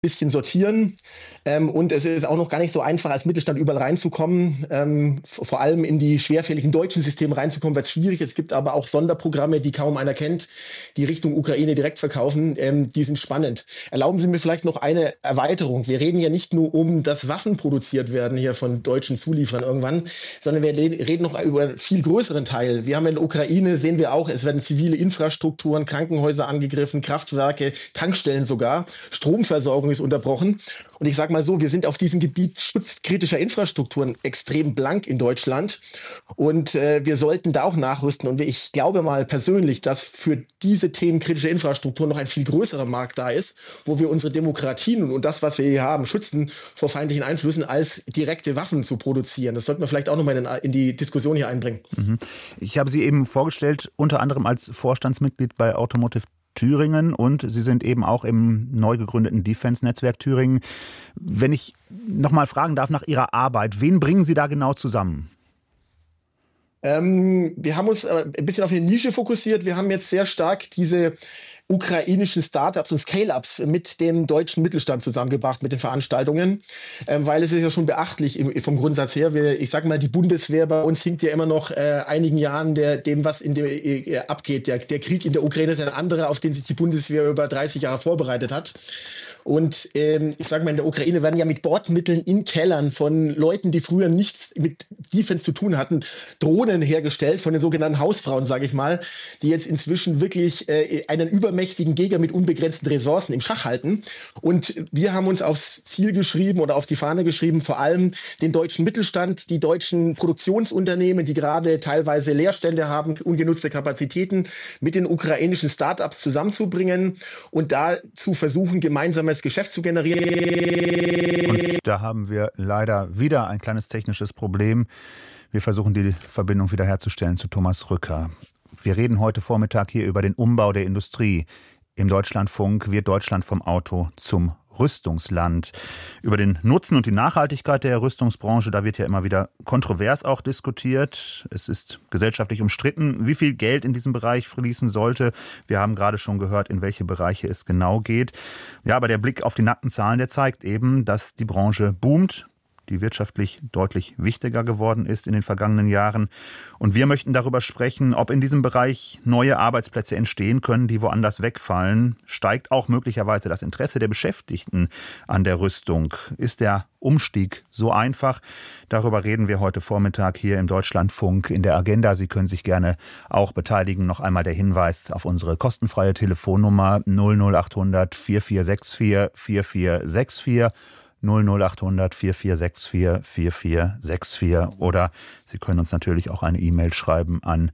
bisschen sortieren. Und es ist auch noch gar nicht so einfach, als Mittelstand überall reinzukommen, vor allem in die schwerfälligen deutschen Systeme reinzukommen, weil es schwierig ist. Es gibt aber auch Sonderprogramme, die kaum einer kennt, die Richtung Ukraine direkt verkaufen. Die sind spannend. Erlauben Sie mir vielleicht noch eine Erweiterung. Wir reden ja nicht nur dass Waffen produziert werden hier von deutschen Zulieferern irgendwann, sondern wir reden noch über einen viel größeren Teil. Wir haben in der Ukraine, sehen wir auch, es werden zivile Infrastrukturen, Krankenhäuser angegriffen, Kraftwerke, Tankstellen sogar, Stromversorgung ist unterbrochen. Und ich sage mal so, wir sind auf diesem Gebiet schutzkritischer Infrastrukturen extrem blank in Deutschland. Und wir sollten da auch nachrüsten. Und ich glaube mal persönlich, dass für diese Themen kritische Infrastruktur noch ein viel größerer Markt da ist, wo wir unsere Demokratien und das, was wir hier haben, schützen vor feindlichen Einflüssen, als direkte Waffen zu produzieren. Das sollten wir vielleicht auch noch mal in die Diskussion hier einbringen. Ich habe Sie eben vorgestellt, unter anderem als Vorstandsmitglied bei Automotive Thüringen, und Sie sind eben auch im neu gegründeten Defense-Netzwerk Thüringen. Wenn ich noch mal fragen darf nach Ihrer Arbeit, wen bringen Sie da genau zusammen? Wir haben uns ein bisschen auf eine Nische fokussiert. Wir haben jetzt sehr stark diese ukrainischen Startups und Scale-Ups mit dem deutschen Mittelstand zusammengebracht mit den Veranstaltungen, weil es ist ja schon beachtlich vom Grundsatz her. Ich sag mal, die Bundeswehr bei uns hinkt ja immer noch einigen Jahren dem, was abgeht. Der Krieg in der Ukraine ist ein anderer, auf den sich die Bundeswehr über 30 Jahre vorbereitet hat. Und ich sage mal, in der Ukraine werden ja mit Bordmitteln in Kellern von Leuten, die früher nichts mit Defense zu tun hatten, Drohnen hergestellt, von den sogenannten Hausfrauen, sage ich mal, die jetzt inzwischen wirklich einen übermächtigen Gegner mit unbegrenzten Ressourcen im Schach halten. Und wir haben uns aufs Ziel geschrieben oder auf die Fahne geschrieben, vor allem den deutschen Mittelstand, die deutschen Produktionsunternehmen, die gerade teilweise Leerstände haben, ungenutzte Kapazitäten, mit den ukrainischen Startups zusammenzubringen und da zu versuchen, gemeinsam Geschäft zu generieren. Und da haben wir leider wieder ein kleines technisches Problem. Wir versuchen, die Verbindung wiederherzustellen zu Thomas Rücker. Wir reden heute Vormittag hier über den Umbau der Industrie. Im Deutschlandfunk wird Deutschland vom Auto zum Rüstungsland. Über den Nutzen und die Nachhaltigkeit der Rüstungsbranche, da wird ja immer wieder kontrovers auch diskutiert. Es ist gesellschaftlich umstritten, wie viel Geld in diesem Bereich fließen sollte. Wir haben gerade schon gehört, in welche Bereiche es genau geht. Ja, aber der Blick auf die nackten Zahlen, der zeigt eben, dass die Branche boomt, die wirtschaftlich deutlich wichtiger geworden ist in den vergangenen Jahren. Und wir möchten darüber sprechen, ob in diesem Bereich neue Arbeitsplätze entstehen können, die woanders wegfallen. Steigt auch möglicherweise das Interesse der Beschäftigten an der Rüstung? Ist der Umstieg so einfach? Darüber reden wir heute Vormittag hier im Deutschlandfunk in der Agenda. Sie können sich gerne auch beteiligen. Noch einmal der Hinweis auf unsere kostenfreie Telefonnummer 00800 4464 4464. 00800 4464 4464, oder Sie können uns natürlich auch eine E-Mail schreiben an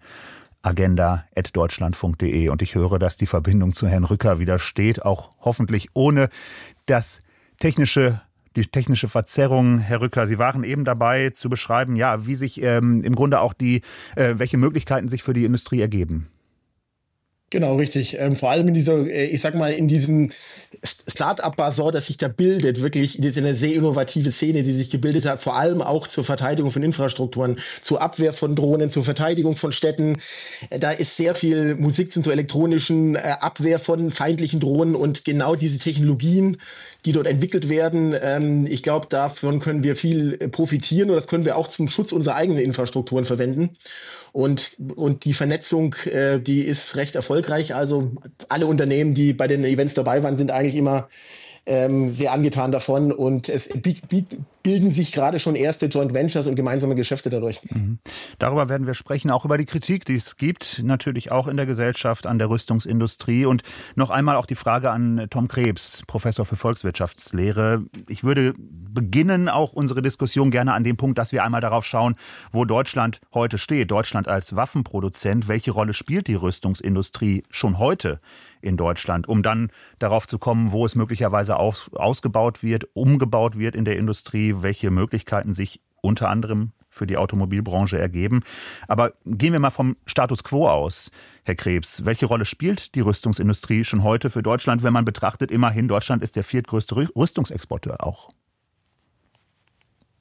agenda@deutschlandfunk.de. Und ich höre, dass die Verbindung zu Herrn Rücker wieder steht, auch hoffentlich ohne die technische Verzerrung. Herr Rücker, Sie waren eben dabei zu beschreiben, ja, wie sich im Grunde auch welche Möglichkeiten sich für die Industrie ergeben. Genau, richtig. Vor allem in in diesem Start-up-Basar, das sich da bildet, wirklich, das ist eine sehr innovative Szene, die sich gebildet hat, vor allem auch zur Verteidigung von Infrastrukturen, zur Abwehr von Drohnen, zur Verteidigung von Städten. Da ist sehr viel Musik zur elektronischen Abwehr von feindlichen Drohnen, und genau diese Technologien, die dort entwickelt werden, ich glaube, davon können wir viel profitieren, und das können wir auch zum Schutz unserer eigenen Infrastrukturen verwenden. Und die Vernetzung, die ist recht erfolgreich. Also alle Unternehmen, die bei den Events dabei waren, sind eigentlich immer sehr angetan davon. Und es bilden sich gerade schon erste Joint Ventures und gemeinsame Geschäfte dadurch. Darüber werden wir sprechen, auch über die Kritik, die es gibt, natürlich auch in der Gesellschaft an der Rüstungsindustrie. Und noch einmal auch die Frage an Tom Krebs, Professor für Volkswirtschaftslehre. Ich würde beginnen auch unsere Diskussion gerne an dem Punkt, dass wir einmal darauf schauen, wo Deutschland heute steht. Deutschland als Waffenproduzent. Welche Rolle spielt die Rüstungsindustrie schon heute in Deutschland, um dann darauf zu kommen, wo es möglicherweise ausgebaut wird, umgebaut wird in der Industrie, welche Möglichkeiten sich unter anderem für die Automobilbranche ergeben. Aber gehen wir mal vom Status quo aus, Herr Krebs. Welche Rolle spielt die Rüstungsindustrie schon heute für Deutschland, wenn man betrachtet, immerhin Deutschland ist der viertgrößte Rüstungsexporteur auch?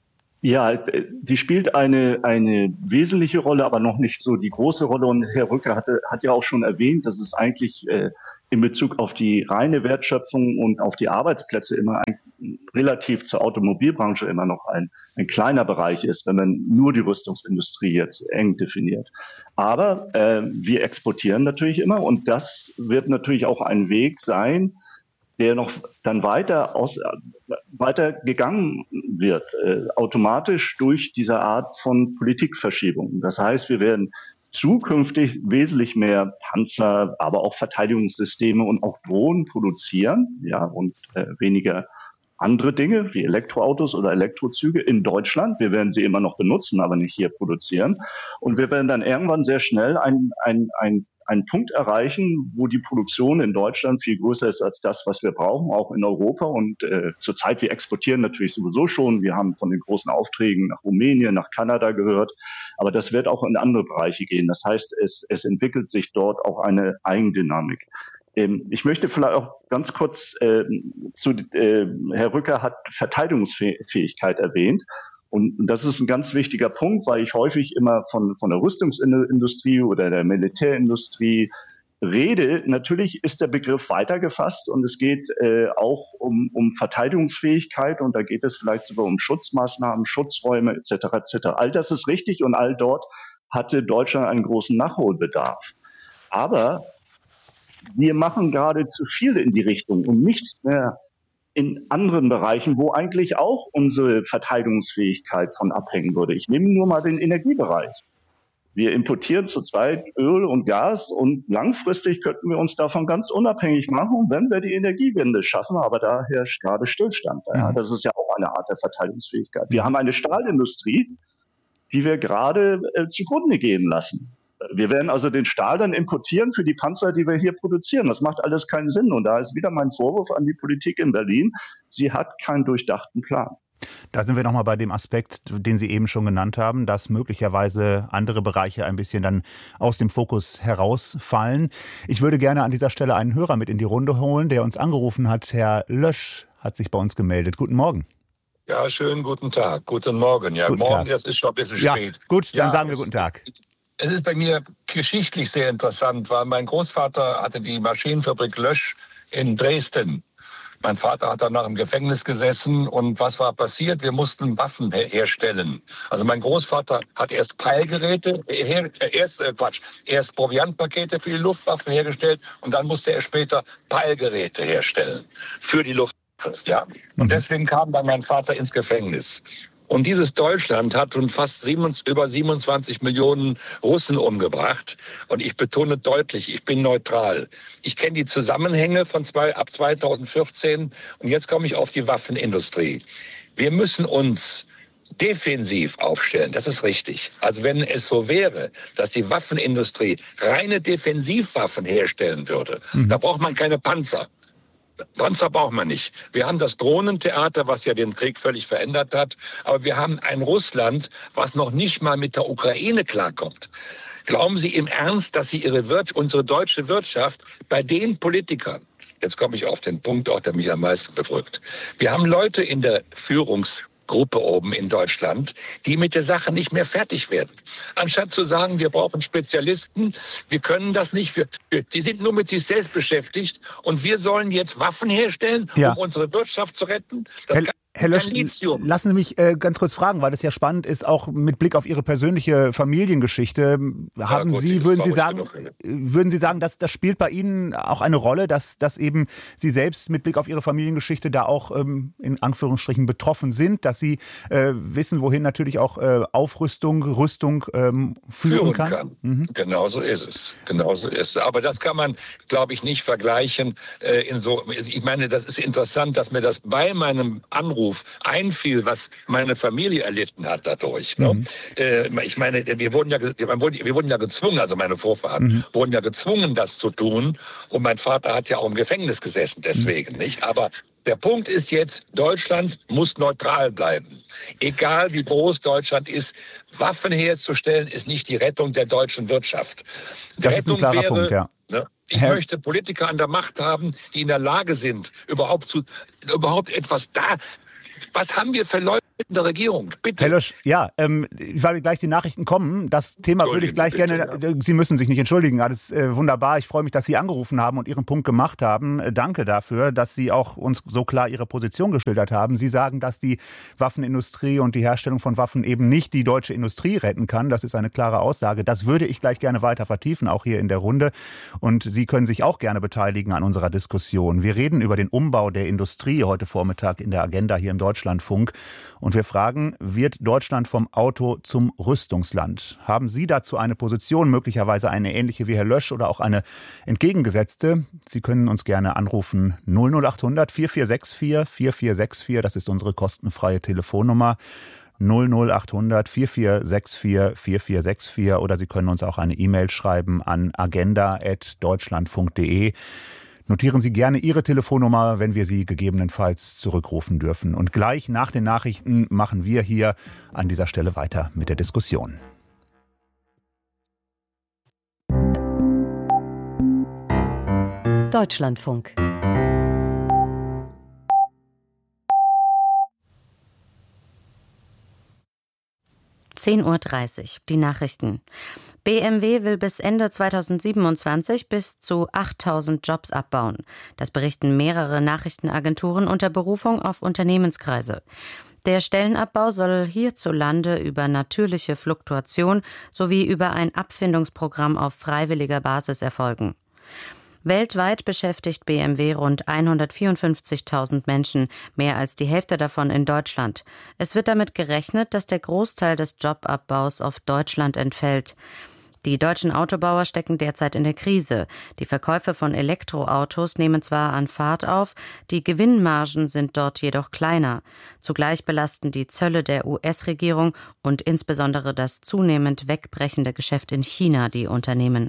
Ja, die spielt eine wesentliche Rolle, aber noch nicht so die große Rolle. Und Herr Rücker hat ja auch schon erwähnt, dass es eigentlich in Bezug auf die reine Wertschöpfung und auf die Arbeitsplätze immer relativ zur Automobilbranche immer noch ein kleiner Bereich ist, wenn man nur die Rüstungsindustrie jetzt eng definiert. Aber wir exportieren natürlich immer, und das wird natürlich auch ein Weg sein, der noch dann weiter gegangen wird, automatisch durch diese Art von Politikverschiebung. Das heißt, wir werden zukünftig wesentlich mehr Panzer, aber auch Verteidigungssysteme und auch Drohnen produzieren, ja, und weniger andere Dinge wie Elektroautos oder Elektrozüge in Deutschland. Wir werden sie immer noch benutzen, aber nicht hier produzieren. Und wir werden dann irgendwann sehr schnell einen Punkt erreichen, wo die Produktion in Deutschland viel größer ist als das, was wir brauchen, auch in Europa. Und zurzeit, wir exportieren natürlich sowieso schon. Wir haben von den großen Aufträgen nach Rumänien, nach Kanada gehört. Aber das wird auch in andere Bereiche gehen. Das heißt, es entwickelt sich dort auch eine Eigendynamik. Ich möchte vielleicht auch ganz kurz Herr Rücker hat Verteidigungsfähigkeit erwähnt. Und das ist ein ganz wichtiger Punkt, weil ich häufig immer von der Rüstungsindustrie oder der Militärindustrie rede. Natürlich ist der Begriff weiter gefasst und es geht auch um Verteidigungsfähigkeit, und da geht es vielleicht sogar um Schutzmaßnahmen, Schutzräume etc. etc. All das ist richtig, und all dort hatte Deutschland einen großen Nachholbedarf. Aber wir machen gerade zu viel in die Richtung und nichts mehr in anderen Bereichen, wo eigentlich auch unsere Verteidigungsfähigkeit von abhängen würde. Ich nehme nur mal den Energiebereich. Wir importieren zurzeit Öl und Gas, und langfristig könnten wir uns davon ganz unabhängig machen, wenn wir die Energiewende schaffen. Aber da herrscht gerade Stillstand. Ja, das ist ja auch eine Art der Verteidigungsfähigkeit. Wir haben eine Stahlindustrie, die wir gerade zugrunde gehen lassen. Wir werden also den Stahl dann importieren für die Panzer, die wir hier produzieren. Das macht alles keinen Sinn. Und da ist wieder mein Vorwurf an die Politik in Berlin. Sie hat keinen durchdachten Plan. Da sind wir nochmal bei dem Aspekt, den Sie eben schon genannt haben, dass möglicherweise andere Bereiche ein bisschen dann aus dem Fokus herausfallen. Ich würde gerne an dieser Stelle einen Hörer mit in die Runde holen, der uns angerufen hat. Herr Lösch hat sich bei uns gemeldet. Guten Morgen. Ja, schönen guten Tag. Guten Morgen. Ja, guten morgen, Tag. Das ist schon ein bisschen spät. Gut, dann sagen wir guten Tag. Es ist bei mir geschichtlich sehr interessant, weil mein Großvater hatte die Maschinenfabrik Lösch in Dresden. Mein Vater hat danach im Gefängnis gesessen, und was war passiert? Wir mussten Waffen herstellen. Also mein Großvater hat erst Peilgeräte, erst Proviantpakete für die Luftwaffe hergestellt, und dann musste er später Peilgeräte herstellen für die Luftwaffe. Ja. Und deswegen kam dann mein Vater ins Gefängnis. Und dieses Deutschland hat schon fast über 27 Millionen Russen umgebracht. Und ich betone deutlich, ich bin neutral. Ich kenne die Zusammenhänge ab 2014. Und jetzt komme ich auf die Waffenindustrie. Wir müssen uns defensiv aufstellen, das ist richtig. Also wenn es so wäre, dass die Waffenindustrie reine Defensivwaffen herstellen würde, da braucht man keine Panzer. Panzer braucht man nicht. Wir haben das Drohnentheater, was ja den Krieg völlig verändert hat. Aber wir haben ein Russland, was noch nicht mal mit der Ukraine klarkommt. Glauben Sie im Ernst, dass Sie unsere deutsche Wirtschaft bei den Politikern, jetzt komme ich auf den Punkt, auch der mich am meisten bedrückt, wir haben Leute in der Führungsgruppe oben in Deutschland, die mit der Sache nicht mehr fertig werden. Anstatt zu sagen, wir brauchen Spezialisten, wir können das nicht, die sind nur mit sich selbst beschäftigt, und wir sollen jetzt Waffen herstellen, um unsere Wirtschaft zu retten. Herr Lösch, lassen Sie mich ganz kurz fragen, weil das ja spannend ist, auch mit Blick auf Ihre persönliche Familiengeschichte. Würden Sie sagen, dass das spielt bei Ihnen auch eine Rolle, dass eben Sie selbst mit Blick auf Ihre Familiengeschichte da auch in Anführungsstrichen betroffen sind, dass Sie wissen, wohin natürlich auch Aufrüstung, Rüstung führen kann? Genau so ist es. Aber das kann man, glaube ich, nicht vergleichen. Ich meine, das ist interessant, dass mir das bei meinem Anruf einfiel, was meine Familie erlitten hat dadurch. Ne? Ich meine, wir wurden ja gezwungen, also meine Vorfahren wurden ja gezwungen, das zu tun. Und mein Vater hat ja auch im Gefängnis gesessen deswegen, nicht? Aber der Punkt ist jetzt, Deutschland muss neutral bleiben. Egal wie groß Deutschland ist, Waffen herzustellen, ist nicht die Rettung der deutschen Wirtschaft. Das ist ein klarer Punkt, ja. Ne? Ich möchte Politiker an der Macht haben, die in der Lage sind, überhaupt etwas da. Was haben wir für Leute? in der Regierung. Bitte. Herr Lösch, ja, weil gleich die Nachrichten kommen, das Thema würde ich gleich gerne, Sie müssen sich nicht entschuldigen, alles wunderbar. Ich freue mich, dass Sie angerufen haben und Ihren Punkt gemacht haben. Danke dafür, dass Sie auch uns so klar Ihre Position geschildert haben. Sie sagen, dass die Waffenindustrie und die Herstellung von Waffen eben nicht die deutsche Industrie retten kann. Das ist eine klare Aussage. Das würde ich gleich gerne weiter vertiefen, auch hier in der Runde. Und Sie können sich auch gerne beteiligen an unserer Diskussion. Wir reden über den Umbau der Industrie heute Vormittag in der Agenda hier im Deutschlandfunk. Und wir fragen, wird Deutschland vom Auto zum Rüstungsland? Haben Sie dazu eine Position, möglicherweise eine ähnliche wie Herr Lösch oder auch eine entgegengesetzte? Sie können uns gerne anrufen 00800 4464 4464, das ist unsere kostenfreie Telefonnummer. 00800 4464 4464 oder Sie können uns auch eine E-Mail schreiben an agenda@deutschlandfunk.de. Notieren Sie gerne Ihre Telefonnummer, wenn wir Sie gegebenenfalls zurückrufen dürfen. Und gleich nach den Nachrichten machen wir hier an dieser Stelle weiter mit der Diskussion. Deutschlandfunk. (10:30 Uhr) Die Nachrichten. BMW will bis Ende 2027 bis zu 8.000 Jobs abbauen. Das berichten mehrere Nachrichtenagenturen unter Berufung auf Unternehmenskreise. Der Stellenabbau soll hierzulande über natürliche Fluktuation sowie über ein Abfindungsprogramm auf freiwilliger Basis erfolgen. Weltweit beschäftigt BMW rund 154.000 Menschen, mehr als die Hälfte davon in Deutschland. Es wird damit gerechnet, dass der Großteil des Jobabbaus auf Deutschland entfällt. Die deutschen Autobauer stecken derzeit in der Krise. Die Verkäufe von Elektroautos nehmen zwar an Fahrt auf, die Gewinnmargen sind dort jedoch kleiner. Zugleich belasten die Zölle der US-Regierung und insbesondere das zunehmend wegbrechende Geschäft in China die Unternehmen.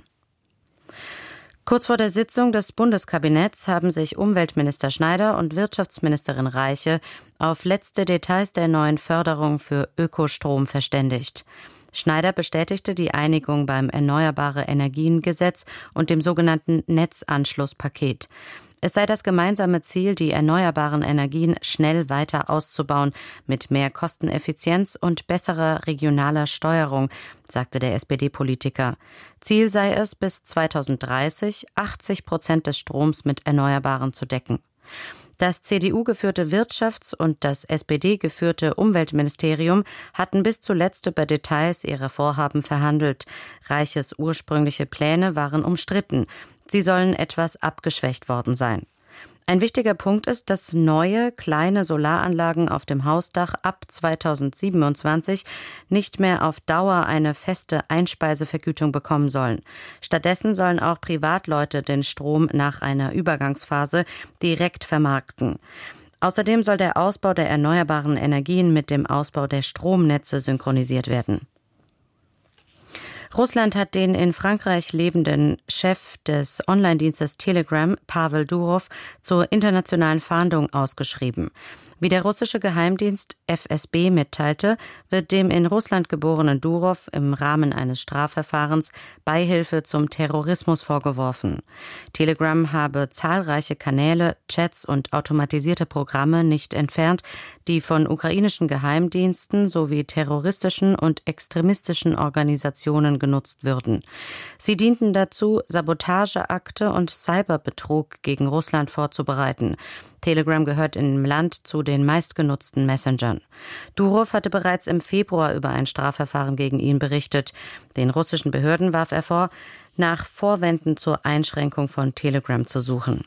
Kurz vor der Sitzung des Bundeskabinetts haben sich Umweltminister Schneider und Wirtschaftsministerin Reiche auf letzte Details der neuen Förderung für Ökostrom verständigt. Schneider bestätigte die Einigung beim Erneuerbare-Energien-Gesetz und dem sogenannten Netzanschlusspaket. Es sei das gemeinsame Ziel, die erneuerbaren Energien schnell weiter auszubauen, mit mehr Kosteneffizienz und besserer regionaler Steuerung, sagte der SPD-Politiker. Ziel sei es, bis 2030 80% des Stroms mit Erneuerbaren zu decken. Das CDU-geführte Wirtschafts- und das SPD-geführte Umweltministerium hatten bis zuletzt über Details ihrer Vorhaben verhandelt. Reiches ursprüngliche Pläne waren umstritten. Sie sollen etwas abgeschwächt worden sein. Ein wichtiger Punkt ist, dass neue, kleine Solaranlagen auf dem Hausdach ab 2027 nicht mehr auf Dauer eine feste Einspeisevergütung bekommen sollen. Stattdessen sollen auch Privatleute den Strom nach einer Übergangsphase direkt vermarkten. Außerdem soll der Ausbau der erneuerbaren Energien mit dem Ausbau der Stromnetze synchronisiert werden. Russland hat den in Frankreich lebenden Chef des Online-Dienstes Telegram, Pavel Durov, zur internationalen Fahndung ausgeschrieben. Wie der russische Geheimdienst FSB mitteilte, wird dem in Russland geborenen Durov im Rahmen eines Strafverfahrens Beihilfe zum Terrorismus vorgeworfen. Telegram habe zahlreiche Kanäle, Chats und automatisierte Programme nicht entfernt, die von ukrainischen Geheimdiensten sowie terroristischen und extremistischen Organisationen genutzt würden. Sie dienten dazu, Sabotageakte und Cyberbetrug gegen Russland vorzubereiten. Telegram gehört im Land zu den meistgenutzten Messengern. Durov hatte bereits im Februar über ein Strafverfahren gegen ihn berichtet. Den russischen Behörden warf er vor, nach Vorwänden zur Einschränkung von Telegram zu suchen.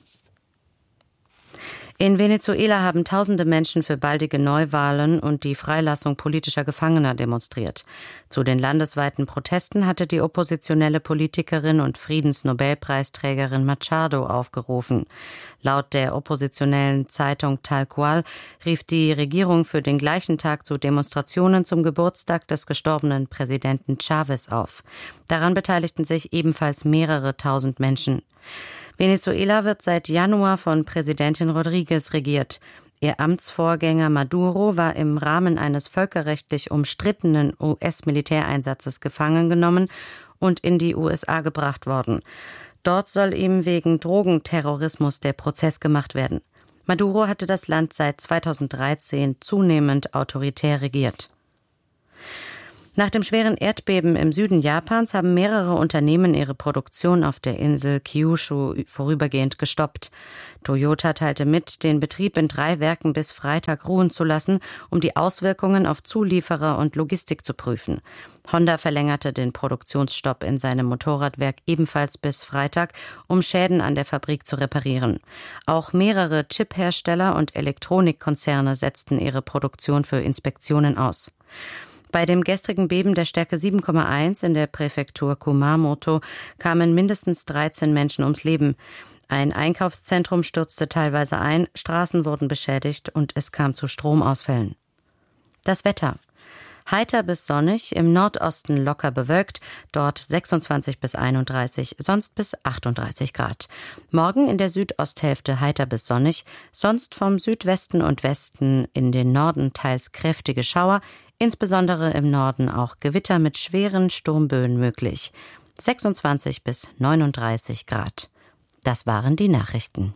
In Venezuela haben tausende Menschen für baldige Neuwahlen und die Freilassung politischer Gefangener demonstriert. Zu den landesweiten Protesten hatte die oppositionelle Politikerin und Friedensnobelpreisträgerin Machado aufgerufen. Laut der oppositionellen Zeitung Tal Cual rief die Regierung für den gleichen Tag zu Demonstrationen zum Geburtstag des gestorbenen Präsidenten Chávez auf. Daran beteiligten sich ebenfalls mehrere tausend Menschen. Venezuela wird seit Januar von Präsidentin Rodríguez regiert. Ihr Amtsvorgänger Maduro war im Rahmen eines völkerrechtlich umstrittenen US-Militäreinsatzes gefangen genommen und in die USA gebracht worden. Dort soll ihm wegen Drogenterrorismus der Prozess gemacht werden. Maduro hatte das Land seit 2013 zunehmend autoritär regiert. Nach dem schweren Erdbeben im Süden Japans haben mehrere Unternehmen ihre Produktion auf der Insel Kyushu vorübergehend gestoppt. Toyota teilte mit, den Betrieb in 3 Werken bis Freitag ruhen zu lassen, um die Auswirkungen auf Zulieferer und Logistik zu prüfen. Honda verlängerte den Produktionsstopp in seinem Motorradwerk ebenfalls bis Freitag, um Schäden an der Fabrik zu reparieren. Auch mehrere Chiphersteller und Elektronikkonzerne setzten ihre Produktion für Inspektionen aus. Bei dem gestrigen Beben der Stärke 7,1 in der Präfektur Kumamoto kamen mindestens 13 Menschen ums Leben. Ein Einkaufszentrum stürzte teilweise ein, Straßen wurden beschädigt und es kam zu Stromausfällen. Das Wetter. Heiter bis sonnig, im Nordosten locker bewölkt, dort 26 bis 31, sonst bis 38 Grad. Morgen in der Südosthälfte heiter bis sonnig, sonst vom Südwesten und Westen in den Norden teils kräftige Schauer, insbesondere im Norden auch Gewitter mit schweren Sturmböen möglich. 26 bis 39 Grad. Das waren die Nachrichten.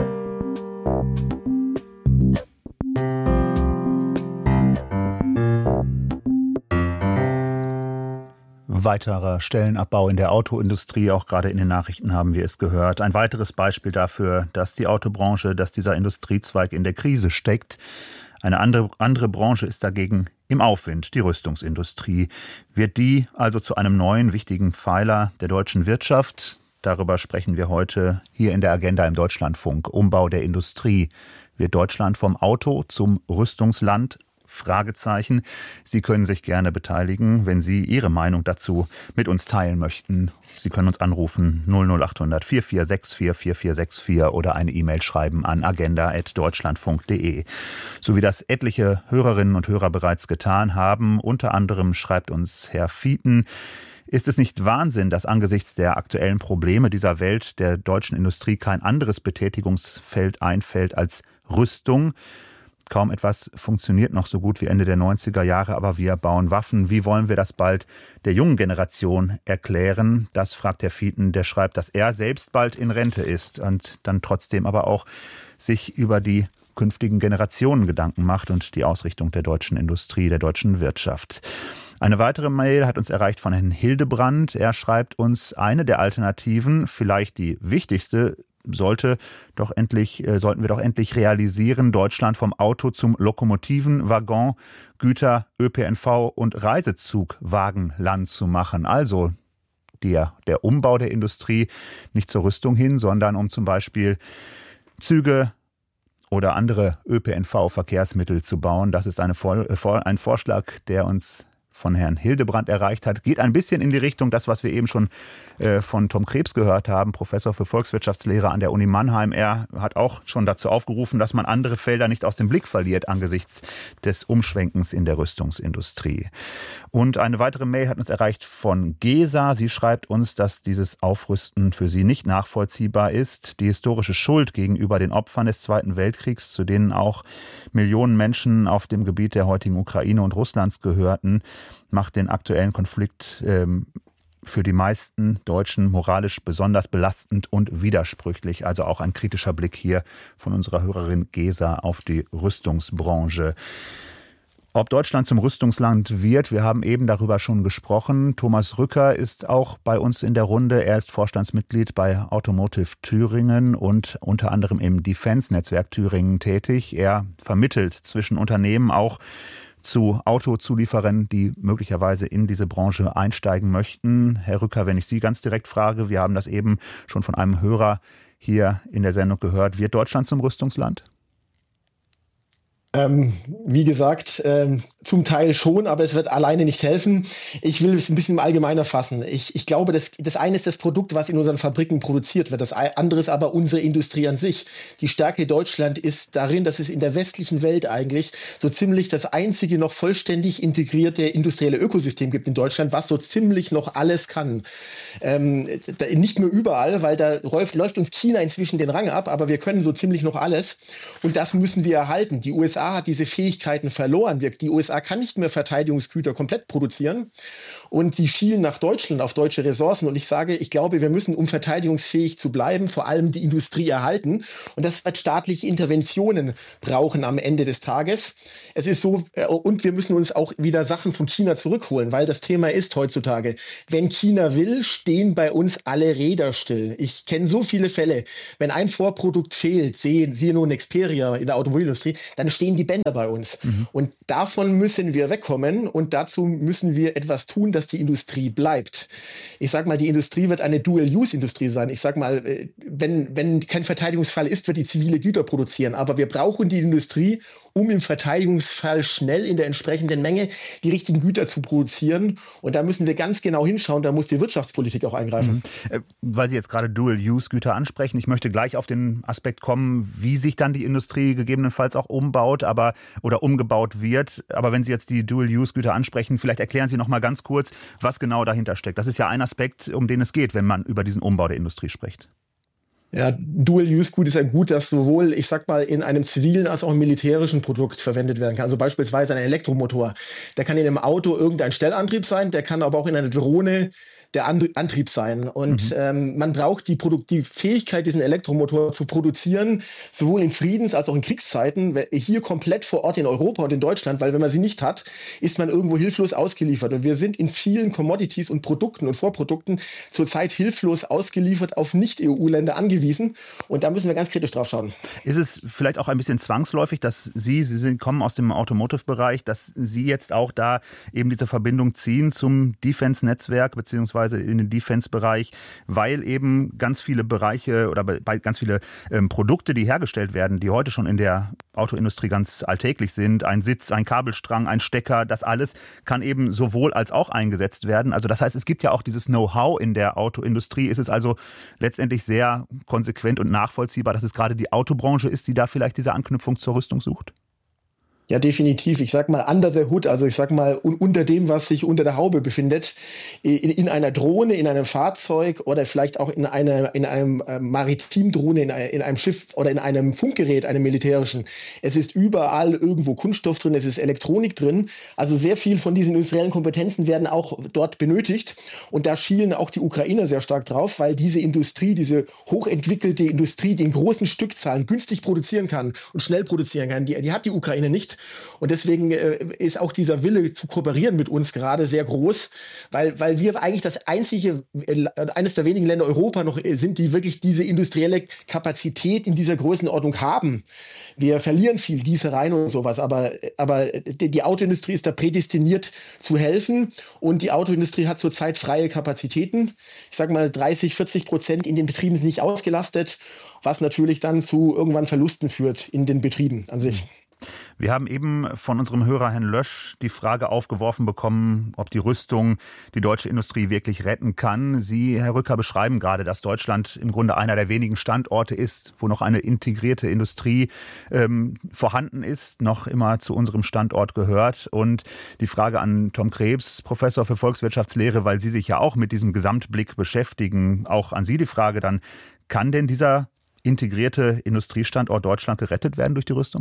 Weiterer Stellenabbau in der Autoindustrie, auch gerade in den Nachrichten haben wir es gehört. Ein weiteres Beispiel dafür, dass die Autobranche, dass dieser Industriezweig in der Krise steckt. Eine andere Branche ist dagegen im Aufwind, die Rüstungsindustrie. Wird die also zu einem neuen wichtigen Pfeiler der deutschen Wirtschaft? Darüber sprechen wir heute hier in der Agenda im Deutschlandfunk. Umbau der Industrie. Wird Deutschland vom Auto zum Rüstungsland? Fragezeichen. Sie können sich gerne beteiligen, wenn Sie Ihre Meinung dazu mit uns teilen möchten. Sie können uns anrufen 00800 4464 4464 oder eine E-Mail schreiben an agenda@deutschlandfunk.de. So wie das etliche Hörerinnen und Hörer bereits getan haben. Unter anderem schreibt uns Herr Fieten: Ist es nicht Wahnsinn, dass angesichts der aktuellen Probleme dieser Welt der deutschen Industrie kein anderes Betätigungsfeld einfällt als Rüstung? Kaum etwas funktioniert noch so gut wie Ende der 90er Jahre, aber wir bauen Waffen. Wie wollen wir das bald der jungen Generation erklären? Das fragt Herr Fieten, der schreibt, dass er selbst bald in Rente ist und dann trotzdem aber auch sich über die künftigen Generationen Gedanken macht und die Ausrichtung der deutschen Industrie, der deutschen Wirtschaft. Eine weitere Mail hat uns erreicht von Herrn Hildebrand. Er schreibt uns, eine der Alternativen, vielleicht die wichtigste, sollten wir doch endlich realisieren, Deutschland vom Auto zum Lokomotiven, Waggon, Güter, ÖPNV und Reisezugwagenland zu machen. Also der Umbau der Industrie nicht zur Rüstung hin, sondern um zum Beispiel Züge oder andere ÖPNV-Verkehrsmittel zu bauen. Das ist ein Vorschlag, der uns von Herrn Hildebrand erreicht hat, geht ein bisschen in die Richtung, das, was wir eben schon von Tom Krebs gehört haben, Professor für Volkswirtschaftslehre an der Uni Mannheim. Er hat auch schon dazu aufgerufen, dass man andere Felder nicht aus dem Blick verliert angesichts des Umschwenkens in der Rüstungsindustrie. Und eine weitere Mail hat uns erreicht von Gesa. Sie schreibt uns, dass dieses Aufrüsten für sie nicht nachvollziehbar ist. Die historische Schuld gegenüber den Opfern des Zweiten Weltkriegs, zu denen auch Millionen Menschen auf dem Gebiet der heutigen Ukraine und Russlands gehörten, macht den aktuellen Konflikt für die meisten Deutschen moralisch besonders belastend und widersprüchlich. Also auch ein kritischer Blick hier von unserer Hörerin Gesa auf die Rüstungsbranche. Ob Deutschland zum Rüstungsland wird, wir haben eben darüber schon gesprochen. Thomas Rücker ist auch bei uns in der Runde. Er ist Vorstandsmitglied bei Automotive Thüringen und unter anderem im Defense-Netzwerk Thüringen tätig. Er vermittelt zwischen Unternehmen auch zu Autozulieferern, die möglicherweise in diese Branche einsteigen möchten. Herr Rücker, wenn ich Sie ganz direkt frage, wir haben das eben schon von einem Hörer hier in der Sendung gehört, wird Deutschland zum Rüstungsland? Wie gesagt, zum Teil schon, aber es wird alleine nicht helfen. Ich will es ein bisschen allgemeiner fassen. Ich glaube, das eine ist das Produkt, was in unseren Fabriken produziert wird. Das andere ist aber unsere Industrie an sich. Die Stärke Deutschland ist darin, dass es in der westlichen Welt eigentlich so ziemlich das einzige noch vollständig integrierte industrielle Ökosystem gibt in Deutschland, was so ziemlich noch alles kann. Nicht mehr überall, weil da läuft uns China inzwischen den Rang ab, aber wir können so ziemlich noch alles. Und das müssen wir erhalten. Die USA hat diese Fähigkeiten verloren. Die USA kann nicht mehr Verteidigungsgüter komplett produzieren. und die schielen nach Deutschland, auf deutsche Ressourcen. Und ich glaube, wir müssen, um verteidigungsfähig zu bleiben, vor allem die Industrie erhalten. Und das wird staatliche Interventionen brauchen am Ende des Tages. Es ist so, und wir müssen uns auch wieder Sachen von China zurückholen, weil das Thema ist heutzutage, wenn China will, stehen bei uns alle Räder still. Ich kenne so viele Fälle, wenn ein Vorprodukt fehlt, siehe nur Nexperia in der Automobilindustrie, dann stehen die Bänder bei uns. Und davon müssen wir wegkommen und dazu müssen wir etwas tun, dass die Industrie bleibt. Ich sag mal, die Industrie wird eine Dual-Use-Industrie sein. Ich sag mal, wenn kein Verteidigungsfall ist, wird die zivile Güter produzieren. Aber wir brauchen die Industrie, um im Verteidigungsfall schnell in der entsprechenden Menge die richtigen Güter zu produzieren. Und da müssen wir ganz genau hinschauen, da muss die Wirtschaftspolitik auch eingreifen. Weil Sie jetzt gerade Dual-Use-Güter ansprechen, ich möchte gleich auf den Aspekt kommen, wie sich dann die Industrie gegebenenfalls auch umbaut oder umgebaut wird. Aber wenn Sie jetzt die Dual-Use-Güter ansprechen, vielleicht erklären Sie noch mal ganz kurz, was genau dahinter steckt. Das ist ja ein Aspekt, um den es geht, wenn man über diesen Umbau der Industrie spricht. Ja, Dual-Use-Gut ist ein Gut, das sowohl, ich sag mal, in einem zivilen als auch im militärischen Produkt verwendet werden kann. Also beispielsweise ein Elektromotor. Der kann in einem Auto irgendein Stellantrieb sein, der kann aber auch in einer Drohne der Antrieb sein. Und man braucht die Fähigkeit, diesen Elektromotor zu produzieren, sowohl in Friedens- als auch in Kriegszeiten, hier komplett vor Ort in Europa und in Deutschland, weil wenn man sie nicht hat, ist man irgendwo hilflos ausgeliefert. Und wir sind in vielen Commodities und Produkten und Vorprodukten zurzeit hilflos ausgeliefert, auf Nicht-EU-Länder angewiesen. Und da müssen wir ganz kritisch drauf schauen. Ist es vielleicht auch ein bisschen zwangsläufig, dass Sie kommen aus dem Automotive-Bereich, dass Sie jetzt auch da eben diese Verbindung ziehen zum Defense-Netzwerk beziehungsweise in den Defense-Bereich, weil eben ganz viele Bereiche oder bei ganz viele Produkte, die hergestellt werden, die heute schon in der Autoindustrie ganz alltäglich sind, ein Sitz, ein Kabelstrang, ein Stecker, das alles kann eben sowohl als auch eingesetzt werden. Also das heißt, es gibt ja auch dieses Know-how in der Autoindustrie. Es ist also letztendlich sehr konsequent und nachvollziehbar, dass es gerade die Autobranche ist, die da vielleicht diese Anknüpfung zur Rüstung sucht? Ja, definitiv. Ich sag mal under the hood, also ich sag mal unter dem, was sich unter der Haube befindet, in einer Drohne, in einem Fahrzeug oder vielleicht auch in einem Maritimdrohne, in einem Schiff oder in einem Funkgerät, einem militärischen. Es ist überall irgendwo Kunststoff drin, es ist Elektronik drin. Also sehr viel von diesen industriellen Kompetenzen werden auch dort benötigt. Und da schielen auch die Ukrainer sehr stark drauf, weil diese Industrie, diese hochentwickelte Industrie, die in großen Stückzahlen günstig produzieren kann und schnell produzieren kann, die hat die Ukraine nicht. Und deswegen ist auch dieser Wille zu kooperieren mit uns gerade sehr groß, weil wir eigentlich eines der wenigen Länder Europa noch sind, die wirklich diese industrielle Kapazität in dieser Größenordnung haben. Wir verlieren viel Gießereien und sowas, aber die Autoindustrie ist da prädestiniert zu helfen und die Autoindustrie hat zurzeit freie Kapazitäten. Ich sage mal 30-40% in den Betrieben sind nicht ausgelastet, was natürlich dann zu irgendwann Verlusten führt in den Betrieben an sich. Wir haben eben von unserem Hörer Herrn Lösch die Frage aufgeworfen bekommen, ob die Rüstung die deutsche Industrie wirklich retten kann. Sie, Herr Rücker, beschreiben gerade, dass Deutschland im Grunde einer der wenigen Standorte ist, wo noch eine integrierte Industrie vorhanden ist, noch immer zu unserem Standort gehört. Und die Frage an Tom Krebs, Professor für Volkswirtschaftslehre, weil Sie sich ja auch mit diesem Gesamtblick beschäftigen, auch an Sie die Frage dann, kann denn dieser integrierte Industriestandort Deutschland gerettet werden durch die Rüstung?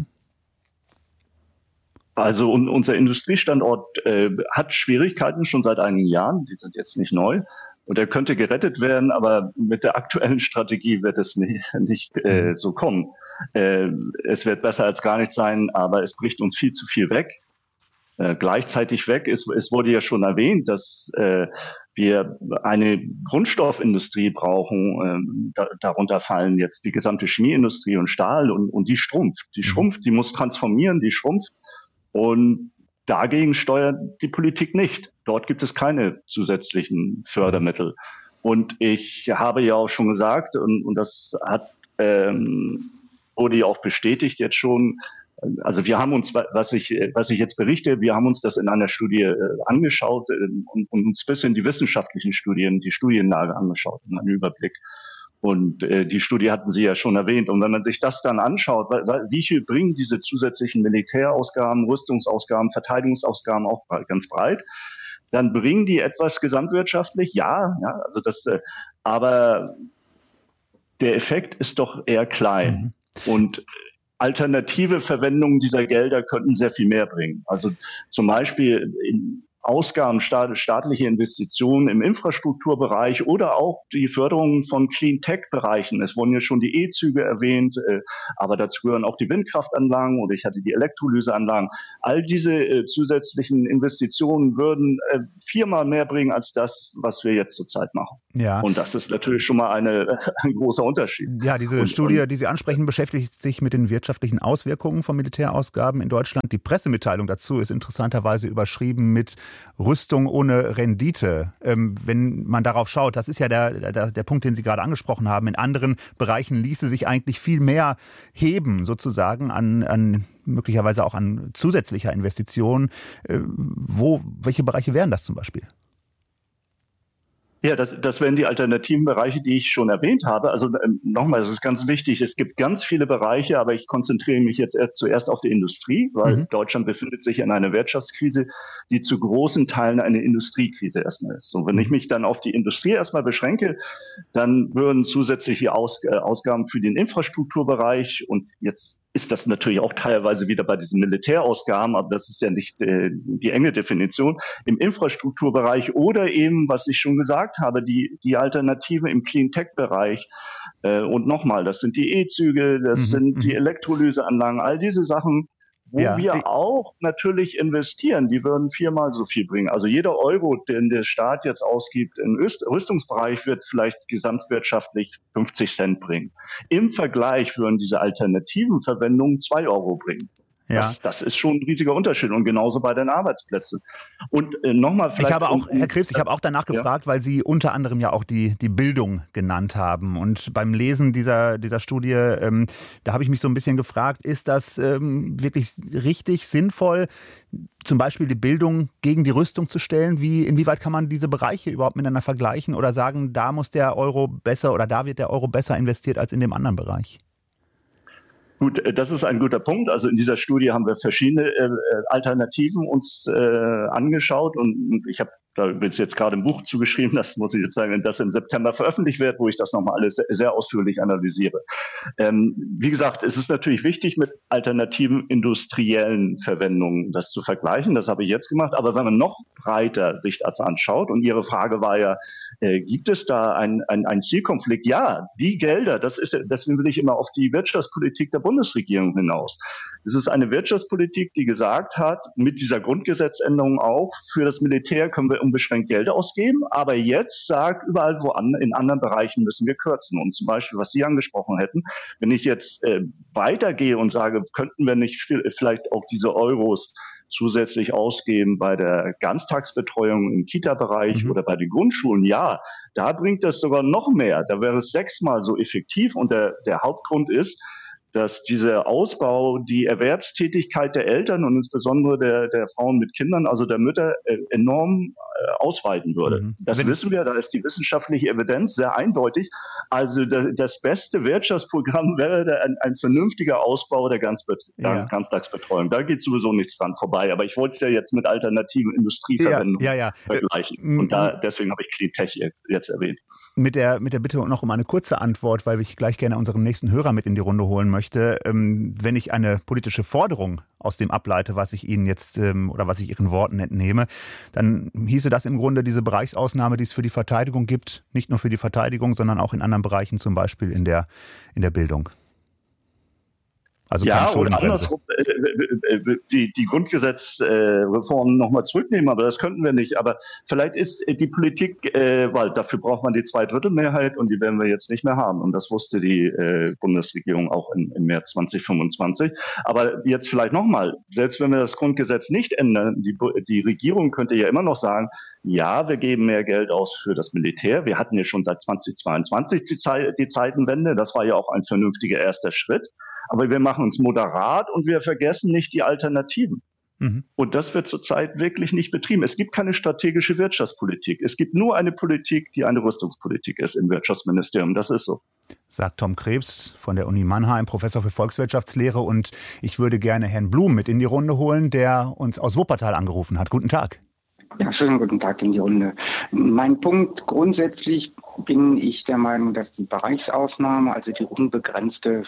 Also unser Industriestandort hat Schwierigkeiten schon seit einigen Jahren, die sind jetzt nicht neu. Und er könnte gerettet werden, aber mit der aktuellen Strategie wird es nicht so kommen. Es wird besser als gar nichts sein, aber es bricht uns viel zu viel weg. Gleichzeitig weg. Es wurde ja schon erwähnt, dass wir eine Grundstoffindustrie brauchen. Darunter fallen jetzt die gesamte Chemieindustrie und Stahl und die schrumpft. Die schrumpft, die muss transformieren, die schrumpft. Und dagegen steuert die Politik nicht. Dort gibt es keine zusätzlichen Fördermittel. Und ich habe ja auch schon gesagt, und das wurde ja auch bestätigt jetzt schon, also wir haben uns, was ich jetzt berichte, wir haben uns das in einer Studie angeschaut und uns bis in die wissenschaftlichen Studien, die Studienlage angeschaut, in einem Überblick. Und die Studie hatten Sie ja schon erwähnt. Und wenn man sich das dann anschaut, wie viel bringen diese zusätzlichen Militärausgaben, Rüstungsausgaben, Verteidigungsausgaben auch ganz breit, dann bringen die etwas gesamtwirtschaftlich, ja, also aber der Effekt ist doch eher klein. Und alternative Verwendungen dieser Gelder könnten sehr viel mehr bringen. Also zum Beispiel Ausgaben, staatliche Investitionen im Infrastrukturbereich oder auch die Förderung von Clean-Tech-Bereichen. Es wurden ja schon die E-Züge erwähnt, aber dazu gehören auch die Windkraftanlagen oder ich hatte die Elektrolyseanlagen. All diese zusätzlichen Investitionen würden 4-mal mehr bringen als das, was wir jetzt zurzeit machen. Ja. Und das ist natürlich schon mal ein großer Unterschied. Ja, diese Studie, die Sie ansprechen, beschäftigt sich mit den wirtschaftlichen Auswirkungen von Militärausgaben in Deutschland. Die Pressemitteilung dazu ist interessanterweise überschrieben mit Rüstung ohne Rendite. Wenn man darauf schaut, das ist ja der Punkt, den Sie gerade angesprochen haben. In anderen Bereichen ließe sich eigentlich viel mehr heben, sozusagen, an möglicherweise auch an zusätzlicher Investitionen. Welche Bereiche wären das zum Beispiel? Ja, das wären die alternativen Bereiche, die ich schon erwähnt habe. Also nochmal, das ist ganz wichtig. Es gibt ganz viele Bereiche, aber ich konzentriere mich jetzt zuerst auf die Industrie, weil Deutschland befindet sich in einer Wirtschaftskrise, die zu großen Teilen eine Industriekrise erstmal ist. Und wenn ich mich dann auf die Industrie erstmal beschränke, dann würden zusätzliche Ausgaben für den Infrastrukturbereich, und jetzt ist das natürlich auch teilweise wieder bei diesen Militärausgaben, aber das ist ja nicht die enge Definition, im Infrastrukturbereich oder eben, was ich schon gesagt habe, die Alternative im Clean-Tech-Bereich. Und nochmal, das sind die E-Züge, das sind die Elektrolyseanlagen, all diese Sachen, wo wir auch natürlich investieren, die würden 4-mal so viel bringen. Also jeder Euro, den der Staat jetzt ausgibt im Rüstungsbereich, wird vielleicht gesamtwirtschaftlich 50 Cent bringen. Im Vergleich würden diese alternativen Verwendungen 2 Euro bringen. Ja. Das ist schon ein riesiger Unterschied und genauso bei den Arbeitsplätzen. Und nochmal vielleicht... Herr Krebs, ich habe auch danach gefragt, weil Sie unter anderem ja auch die Bildung genannt haben. Und beim Lesen dieser Studie, da habe ich mich so ein bisschen gefragt, ist das wirklich richtig, sinnvoll, zum Beispiel die Bildung gegen die Rüstung zu stellen? Inwieweit kann man diese Bereiche überhaupt miteinander vergleichen oder sagen, da muss der Euro besser oder da wird der Euro besser investiert als in dem anderen Bereich? Gut, das ist ein guter Punkt. Also in dieser Studie haben wir verschiedene Alternativen uns angeschaut und ich habe da übrigens jetzt gerade ein Buch zugeschrieben, das muss ich jetzt sagen, das im September veröffentlicht wird, wo ich das nochmal alles sehr ausführlich analysiere. Wie gesagt, es ist natürlich wichtig, mit alternativen industriellen Verwendungen das zu vergleichen. Das habe ich jetzt gemacht. Aber wenn man noch breiter sich das anschaut, und Ihre Frage war ja, gibt es da einen Zielkonflikt? Ja, die Gelder, deswegen will ich immer auf die Wirtschaftspolitik der Bundesregierung hinaus. Es ist eine Wirtschaftspolitik, die gesagt hat, mit dieser Grundgesetzänderung auch, für das Militär können wir unbeschränkt Geld ausgeben, aber jetzt sagt überall in anderen Bereichen müssen wir kürzen. Und zum Beispiel, was Sie angesprochen hätten, wenn ich jetzt weitergehe und sage, könnten wir nicht vielleicht auch diese Euros zusätzlich ausgeben bei der Ganztagsbetreuung im Kita-Bereich oder bei den Grundschulen, ja, da bringt das sogar noch mehr. Da wäre es 6-mal so effektiv und der Hauptgrund ist, dass dieser Ausbau die Erwerbstätigkeit der Eltern und insbesondere der Frauen mit Kindern, also der Mütter, enorm ausweiten würde. Das wissen wir, da ist die wissenschaftliche Evidenz sehr eindeutig. Also das beste Wirtschaftsprogramm wäre ein vernünftiger Ausbau der Ganztagsbetreuung. Da geht sowieso nichts dran vorbei. Aber ich wollte es ja jetzt mit alternativen Industrieverwendungen vergleichen. Und deswegen habe ich Clean Tech jetzt erwähnt. Mit der Bitte noch um eine kurze Antwort, weil ich gleich gerne unseren nächsten Hörer mit in die Runde holen möchte. Wenn ich eine politische Forderung aus dem ableite, was ich Ihnen jetzt oder was ich Ihren Worten entnehme, dann hieße das im Grunde diese Bereichsausnahme, die es für die Verteidigung gibt, nicht nur für die Verteidigung, sondern auch in anderen Bereichen, zum Beispiel in der Bildung. Also ja, und andersrum, die Grundgesetzreform nochmal zurücknehmen, aber das könnten wir nicht. Aber vielleicht ist die Politik, weil dafür braucht man die 2/3-Mehrheit und die werden wir jetzt nicht mehr haben. Und das wusste die Bundesregierung auch im März 2025. Aber jetzt vielleicht nochmal, selbst wenn wir das Grundgesetz nicht ändern, die Regierung könnte ja immer noch sagen, ja, wir geben mehr Geld aus für das Militär. Wir hatten ja schon seit 2022 die Zeitenwende. Das war ja auch ein vernünftiger erster Schritt. Aber wir machen uns moderat und wir vergessen nicht die Alternativen. Und das wird zurzeit wirklich nicht betrieben. Es gibt keine strategische Wirtschaftspolitik. Es gibt nur eine Politik, die eine Rüstungspolitik ist im Wirtschaftsministerium. Das ist so. Sagt Tom Krebs von der Uni Mannheim, Professor für Volkswirtschaftslehre. Und ich würde gerne Herrn Blum mit in die Runde holen, der uns aus Wuppertal angerufen hat. Guten Tag. Ja, schönen guten Tag in die Runde. Mein Punkt, grundsätzlich bin ich der Meinung, dass die Bereichsausnahme, also die unbegrenzte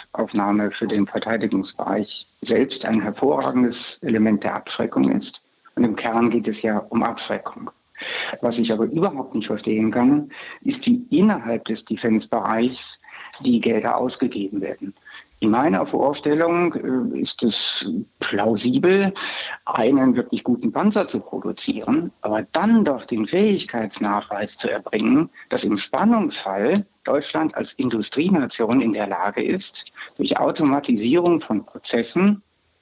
Schuldenaufnahme für den Verteidigungsbereich selbst ein hervorragendes Element der Abschreckung ist. Und im Kern geht es ja um Abschreckung. Was ich aber überhaupt nicht verstehen kann, ist, wie innerhalb des Defense-Bereichs die Gelder ausgegeben werden. In meiner Vorstellung ist es plausibel, einen wirklich guten Panzer zu produzieren, aber dann doch den Fähigkeitsnachweis zu erbringen, dass im Spannungsfall Deutschland als Industrienation in der Lage ist, durch Automatisierung von Prozessen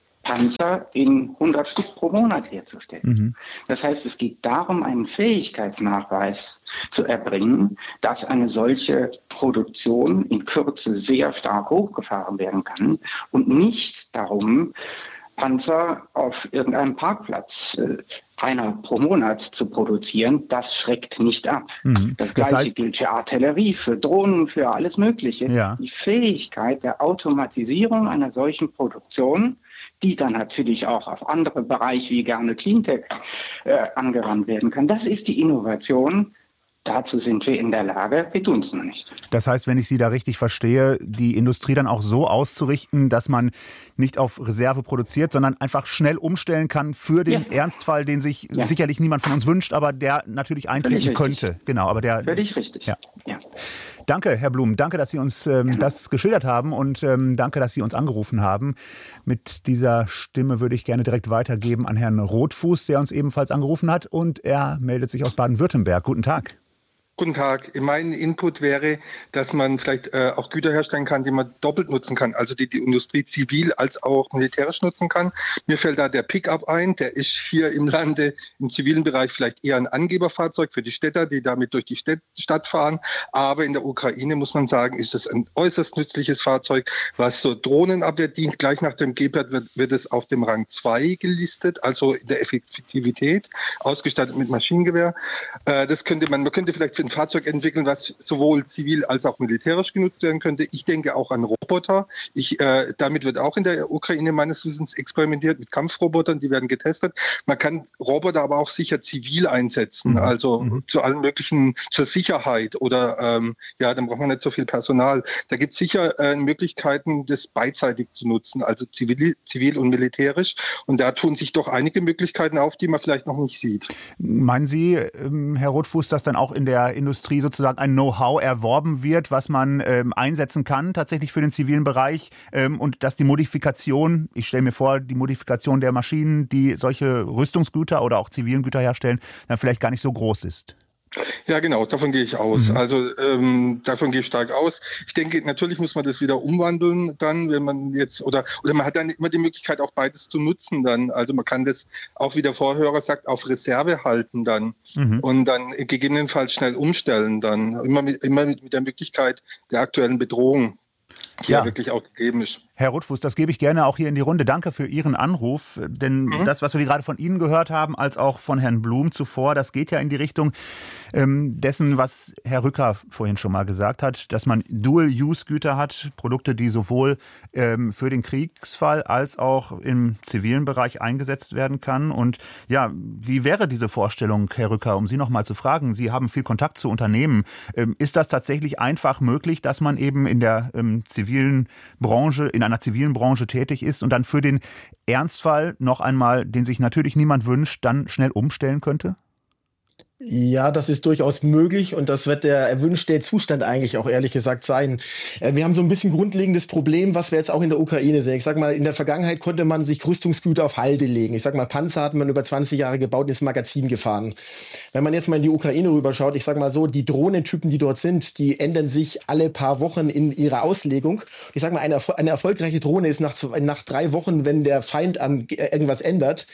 Panzer in 100 Stück pro Monat herzustellen. Mhm. Das heißt, es geht darum, einen Fähigkeitsnachweis zu erbringen, dass eine solche Produktion in Kürze sehr stark hochgefahren werden kann und nicht darum, Panzer auf irgendeinem Parkplatz einer pro Monat zu produzieren. Das schreckt nicht ab. Mhm. Das Gleiche gilt für Artillerie, für Drohnen, für alles Mögliche. Ja. Die Fähigkeit der Automatisierung einer solchen Produktion, die dann natürlich auch auf andere Bereiche wie gerne Cleantech angewandt werden kann. Das ist die Innovation. Dazu sind wir in der Lage, wir tun es noch nicht. Das heißt, wenn ich Sie da richtig verstehe, die Industrie dann auch so auszurichten, dass man nicht auf Reserve produziert, sondern einfach schnell umstellen kann für den Ernstfall, den sich sicherlich niemand von uns wünscht, aber der natürlich eintreten könnte. Genau, aber der. Völlig richtig. Ja. Danke, Herr Blum. Danke, dass Sie uns das geschildert haben und danke, dass Sie uns angerufen haben. Mit dieser Stimme würde ich gerne direkt weitergeben an Herrn Rothfuß, der uns ebenfalls angerufen hat und er meldet sich aus Baden-Württemberg. Guten Tag. Guten Tag. Mein Input wäre, dass man vielleicht auch Güter herstellen kann, die man doppelt nutzen kann, also die Industrie zivil als auch militärisch nutzen kann. Mir fällt da der Pickup ein, der ist hier im Lande im zivilen Bereich vielleicht eher ein Angeberfahrzeug für die Städter, die damit durch die Stadt fahren. Aber in der Ukraine, muss man sagen, ist es ein äußerst nützliches Fahrzeug, was zur Drohnenabwehr dient. Gleich nach dem Gepard wird es auf dem Rang 2 gelistet, also in der Effektivität, ausgestattet mit Maschinengewehr. Man könnte vielleicht ein Fahrzeug entwickeln, was sowohl zivil als auch militärisch genutzt werden könnte. Ich denke auch an Roboter. Damit wird auch in der Ukraine meines Wissens experimentiert mit Kampfrobotern, die werden getestet. Man kann Roboter aber auch sicher zivil einsetzen, also zu allen möglichen, zur Sicherheit oder dann braucht man nicht so viel Personal. Da gibt es sicher Möglichkeiten, das beidseitig zu nutzen, also zivil und militärisch. Und da tun sich doch einige Möglichkeiten auf, die man vielleicht noch nicht sieht. Meinen Sie, Herr Rothfuß, dass dann auch in der Industrie sozusagen ein Know-how erworben wird, was man einsetzen kann, tatsächlich für den zivilen Bereich und dass die Modifikation, ich stelle mir vor, die Modifikation der Maschinen, die solche Rüstungsgüter oder auch zivilen Güter herstellen, dann vielleicht gar nicht so groß ist? Ja, genau, davon gehe ich aus. Also davon gehe ich stark aus. Ich denke, natürlich muss man das wieder umwandeln dann, wenn man jetzt, oder man hat dann immer die Möglichkeit, auch beides zu nutzen dann. Also man kann das auch, wie der Vorhörer sagt, auf Reserve halten dann und dann gegebenenfalls schnell umstellen dann. Immer mit der Möglichkeit der aktuellen Bedrohung, die ja wirklich auch gegeben ist. Herr Rothfuß, das gebe ich gerne auch hier in die Runde. Danke für Ihren Anruf, denn das, was wir gerade von Ihnen gehört haben, als auch von Herrn Blum zuvor, das geht ja in die Richtung dessen, was Herr Rücker vorhin schon mal gesagt hat, dass man Dual-Use-Güter hat, Produkte, die sowohl für den Kriegsfall als auch im zivilen Bereich eingesetzt werden kann. Und ja, wie wäre diese Vorstellung, Herr Rücker, um Sie noch mal zu fragen? Sie haben viel Kontakt zu Unternehmen. Ist das tatsächlich einfach möglich, dass man eben in der zivilen Branche, in einer zivilen Branche tätig ist und dann für den Ernstfall noch einmal, den sich natürlich niemand wünscht, dann schnell umstellen könnte? Ja, das ist durchaus möglich und das wird der erwünschte Zustand eigentlich auch ehrlich gesagt sein. Wir haben so ein bisschen grundlegendes Problem, was wir jetzt auch in der Ukraine sehen. Ich sag mal, in der Vergangenheit konnte man sich Rüstungsgüter auf Halde legen. Ich sag mal, Panzer hat man über 20 Jahre gebaut, ins Magazin gefahren. Wenn man jetzt mal in die Ukraine rüberschaut, ich sag mal so, die Drohnentypen, die dort sind, die ändern sich alle paar Wochen in ihrer Auslegung. Ich sag mal, eine erfolgreiche Drohne ist nach 3 Wochen, wenn der Feind an irgendwas ändert,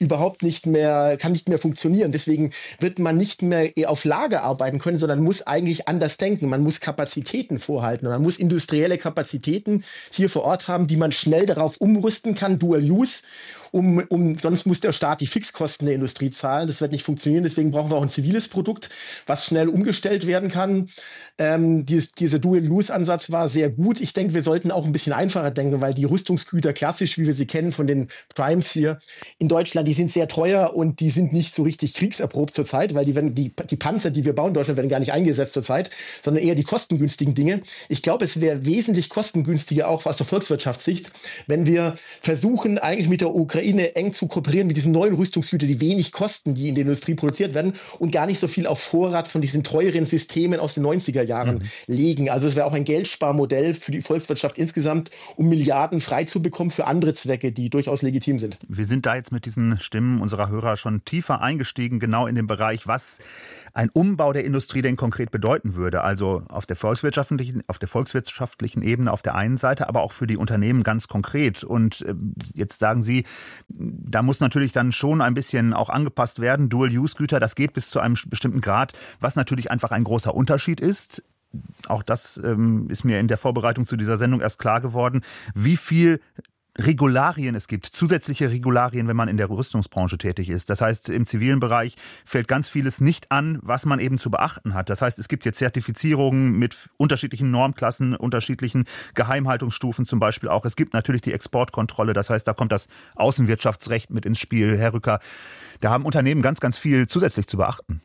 kann nicht mehr funktionieren. Deswegen wird man nicht mehr auf Lager arbeiten können, sondern muss eigentlich anders denken. Man muss Kapazitäten vorhalten und man muss industrielle Kapazitäten hier vor Ort haben, die man schnell darauf umrüsten kann, Dual Use. Sonst muss der Staat die Fixkosten der Industrie zahlen. Das wird nicht funktionieren. Deswegen brauchen wir auch ein ziviles Produkt, was schnell umgestellt werden kann. Dieser Dual-Use-Ansatz war sehr gut. Ich denke, wir sollten auch ein bisschen einfacher denken, weil die Rüstungsgüter klassisch, wie wir sie kennen von den Primes hier in Deutschland, die sind sehr teuer und die sind nicht so richtig kriegserprobt zurzeit, weil die Panzer, die wir bauen in Deutschland, werden gar nicht eingesetzt zurzeit, sondern eher die kostengünstigen Dinge. Ich glaube, es wäre wesentlich kostengünstiger, auch aus der Volkswirtschaftssicht, wenn wir versuchen, eigentlich mit der Ukraine Ukraine eng zu kooperieren mit diesen neuen Rüstungsgütern, die wenig kosten, die in der Industrie produziert werden und gar nicht so viel auf Vorrat von diesen teuren Systemen aus den 90er Jahren legen. Also es wäre auch ein Geldsparmodell für die Volkswirtschaft insgesamt, um Milliarden frei zu bekommen für andere Zwecke, die durchaus legitim sind. Wir sind da jetzt mit diesen Stimmen unserer Hörer schon tiefer eingestiegen, genau in den Bereich, was ein Umbau der Industrie denn konkret bedeuten würde. Also auf der volkswirtschaftlichen Ebene auf der einen Seite, aber auch für die Unternehmen ganz konkret. Und jetzt sagen Sie, da muss natürlich dann schon ein bisschen auch angepasst werden. Dual-Use-Güter, das geht bis zu einem bestimmten Grad, was natürlich einfach ein großer Unterschied ist. Auch das ist mir in der Vorbereitung zu dieser Sendung erst klar geworden, wie viel Regularien es gibt, zusätzliche Regularien, wenn man in der Rüstungsbranche tätig ist. Das heißt, im zivilen Bereich fällt ganz vieles nicht an, was man eben zu beachten hat. Das heißt, es gibt jetzt Zertifizierungen mit unterschiedlichen Normklassen, unterschiedlichen Geheimhaltungsstufen zum Beispiel auch. Es gibt natürlich die Exportkontrolle, das heißt, da kommt das Außenwirtschaftsrecht mit ins Spiel. Herr Rücker, da haben Unternehmen ganz, ganz viel zusätzlich zu beachten.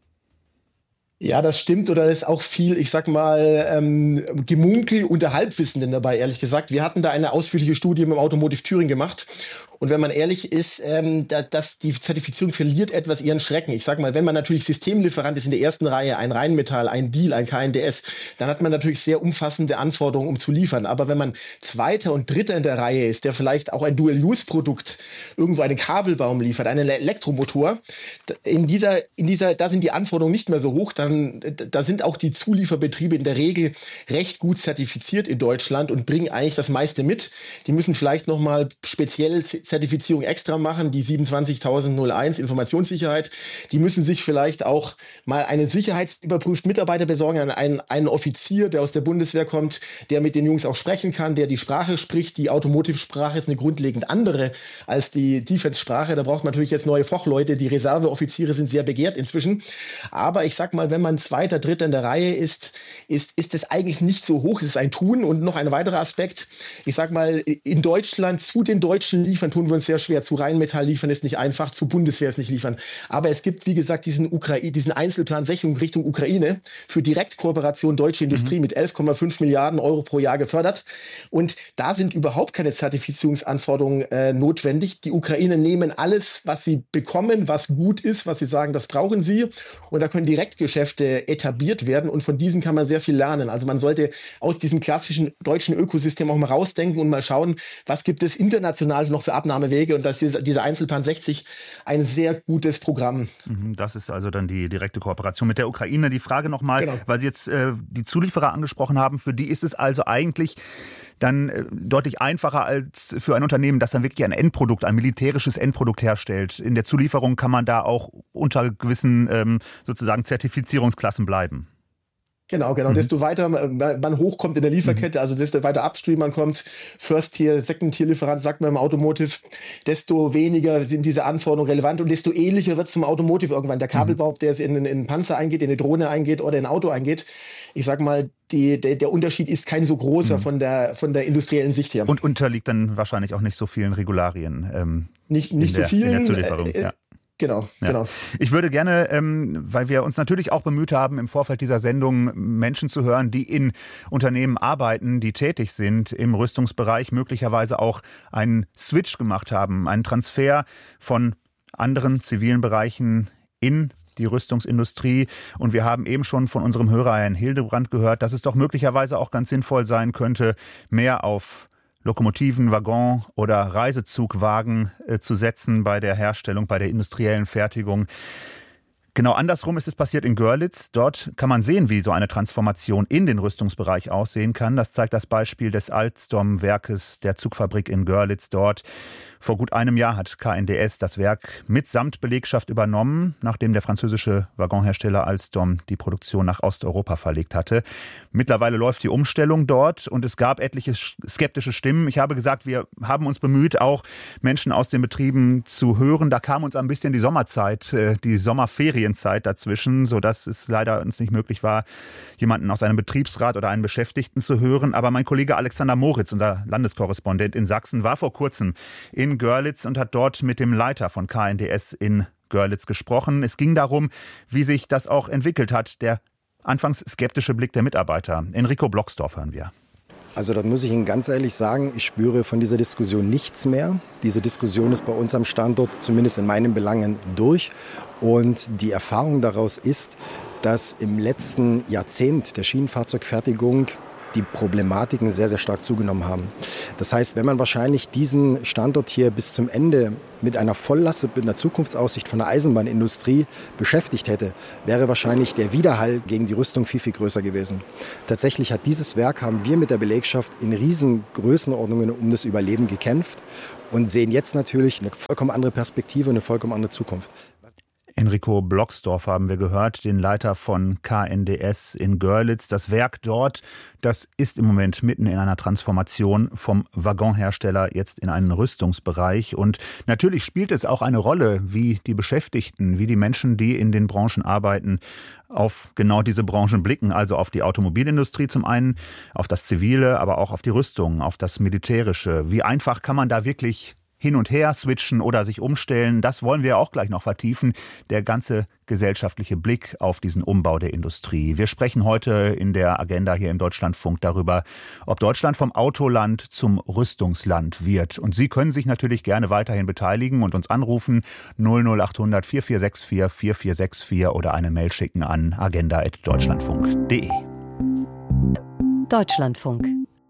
Ja, das stimmt, oder ist auch viel, ich sag mal, Gemunkel unter Halbwissenden dabei, ehrlich gesagt. Wir hatten da eine ausführliche Studie mit dem Automotive Thüringen gemacht. Und wenn man ehrlich ist, dass die Zertifizierung verliert etwas ihren Schrecken. Ich sag mal, wenn man natürlich Systemlieferant ist in der ersten Reihe, ein Rheinmetall, ein Diehl, ein KNDS, dann hat man natürlich sehr umfassende Anforderungen, um zu liefern. Aber wenn man Zweiter und Dritter in der Reihe ist, der vielleicht auch ein Dual-Use-Produkt, irgendwo einen Kabelbaum liefert, einen Elektromotor, da sind die Anforderungen nicht mehr so hoch. Da sind auch die Zulieferbetriebe in der Regel recht gut zertifiziert in Deutschland und bringen eigentlich das meiste mit. Die müssen vielleicht nochmal speziell Zertifizierung extra machen, die 27001 Informationssicherheit. Die müssen sich vielleicht auch mal einen sicherheitsüberprüften Mitarbeiter besorgen, einen Offizier, der aus der Bundeswehr kommt, der mit den Jungs auch sprechen kann, der die Sprache spricht. Die Automotive-Sprache ist eine grundlegend andere als die Defense-Sprache. Da braucht man natürlich jetzt neue Fachleute. Die Reserveoffiziere sind sehr begehrt inzwischen. Aber ich sag mal, wenn man Zweiter, Dritter in der Reihe ist es eigentlich nicht so hoch. Es ist ein Tun. Und noch ein weiterer Aspekt. Ich sag mal, in Deutschland zu den Deutschen liefern tun wir uns sehr schwer. Zu Rheinmetall liefern ist nicht einfach, zu Bundeswehr ist nicht liefern. Aber es gibt, wie gesagt, diesen Einzelplan Sechung Richtung Ukraine für Direktkooperation deutsche Industrie mit 11,5 Milliarden Euro pro Jahr gefördert. Und da sind überhaupt keine Zertifizierungsanforderungen notwendig. Die Ukrainer nehmen alles, was sie bekommen, was gut ist, was sie sagen, das brauchen sie. Und da können Direktgeschäfte etabliert werden. Und von diesen kann man sehr viel lernen. Also man sollte aus diesem klassischen deutschen Ökosystem auch mal rausdenken und mal schauen, was gibt es international noch für Abnahmewege, und das ist dieser Einzelplan 60 ein sehr gutes Programm. Das ist also dann die direkte Kooperation mit der Ukraine. Die Frage nochmal, weil Sie jetzt die Zulieferer angesprochen haben, für die ist es also eigentlich dann deutlich einfacher als für ein Unternehmen, das dann wirklich ein Endprodukt, ein militärisches Endprodukt herstellt. In der Zulieferung kann man da auch unter gewissen sozusagen Zertifizierungsklassen bleiben. Genau. Desto weiter man hochkommt in der Lieferkette, also desto weiter upstream man kommt, First-Tier, Second-Tier-Lieferant, sagt man im Automotive, desto weniger sind diese Anforderungen relevant und desto ähnlicher wird es zum Automotive irgendwann. Der Kabelbaum, der in einen Panzer eingeht, in eine Drohne eingeht oder in ein Auto eingeht. Ich sag mal, der Unterschied ist kein so großer von der industriellen Sicht her. Und unterliegt dann wahrscheinlich auch nicht so vielen Regularien. Nicht so vielen. In der Zulieferung, ja. Genau. Ich würde gerne, weil wir uns natürlich auch bemüht haben, im Vorfeld dieser Sendung Menschen zu hören, die in Unternehmen arbeiten, die tätig sind im Rüstungsbereich, möglicherweise auch einen Switch gemacht haben, einen Transfer von anderen zivilen Bereichen in die Rüstungsindustrie. Und wir haben eben schon von unserem Hörer Herrn Hildebrand gehört, dass es doch möglicherweise auch ganz sinnvoll sein könnte, mehr auf Lokomotiven, Waggon oder Reisezugwagen zu setzen bei der Herstellung, bei der industriellen Fertigung. Genau andersrum ist es passiert in Görlitz. Dort kann man sehen, wie so eine Transformation in den Rüstungsbereich aussehen kann. Das zeigt das Beispiel des Alstom-Werkes der Zugfabrik in Görlitz dort. Vor gut einem Jahr hat KNDS das Werk mitsamt Belegschaft übernommen, nachdem der französische Waggonhersteller Alstom die Produktion nach Osteuropa verlegt hatte. Mittlerweile läuft die Umstellung dort und es gab etliche skeptische Stimmen. Ich habe gesagt, wir haben uns bemüht, auch Menschen aus den Betrieben zu hören. Da kam uns ein bisschen die Sommerzeit, die Sommerferienzeit dazwischen, sodass es leider uns nicht möglich war, jemanden aus einem Betriebsrat oder einen Beschäftigten zu hören. Aber mein Kollege Alexander Moritz, unser Landeskorrespondent in Sachsen, war vor kurzem in Görlitz und hat dort mit dem Leiter von KNDS in Görlitz gesprochen. Es ging darum, wie sich das auch entwickelt hat, der anfangs skeptische Blick der Mitarbeiter. Enrico Blocksdorf hören wir. Also da muss ich Ihnen ganz ehrlich sagen, ich spüre von dieser Diskussion nichts mehr. Diese Diskussion ist bei uns am Standort, zumindest in meinen Belangen, durch. Und die Erfahrung daraus ist, dass im letzten Jahrzehnt der Schienenfahrzeugfertigung die Problematiken sehr, sehr stark zugenommen haben. Das heißt, wenn man wahrscheinlich diesen Standort hier bis zum Ende mit einer Volllast und mit einer Zukunftsaussicht von der Eisenbahnindustrie beschäftigt hätte, wäre wahrscheinlich der Widerhall gegen die Rüstung viel, viel größer gewesen. Tatsächlich haben wir mit der Belegschaft in riesen Größenordnungen um das Überleben gekämpft und sehen jetzt natürlich eine vollkommen andere Perspektive und eine vollkommen andere Zukunft. Enrico Blocksdorf haben wir gehört, den Leiter von KNDS in Görlitz. Das Werk dort, das ist im Moment mitten in einer Transformation vom Waggonhersteller jetzt in einen Rüstungsbereich. Und natürlich spielt es auch eine Rolle, wie die Beschäftigten, wie die Menschen, die in den Branchen arbeiten, auf genau diese Branchen blicken. Also auf die Automobilindustrie zum einen, auf das Zivile, aber auch auf die Rüstung, auf das Militärische. Wie einfach kann man da wirklich hin und her switchen oder sich umstellen? Das wollen wir auch gleich noch vertiefen. Der ganze gesellschaftliche Blick auf diesen Umbau der Industrie. Wir sprechen heute in der Agenda hier im Deutschlandfunk darüber, ob Deutschland vom Autoland zum Rüstungsland wird. Und Sie können sich natürlich gerne weiterhin beteiligen und uns anrufen 00800 4464 4464 oder eine Mail schicken an agenda@deutschlandfunk.de. Deutschlandfunk.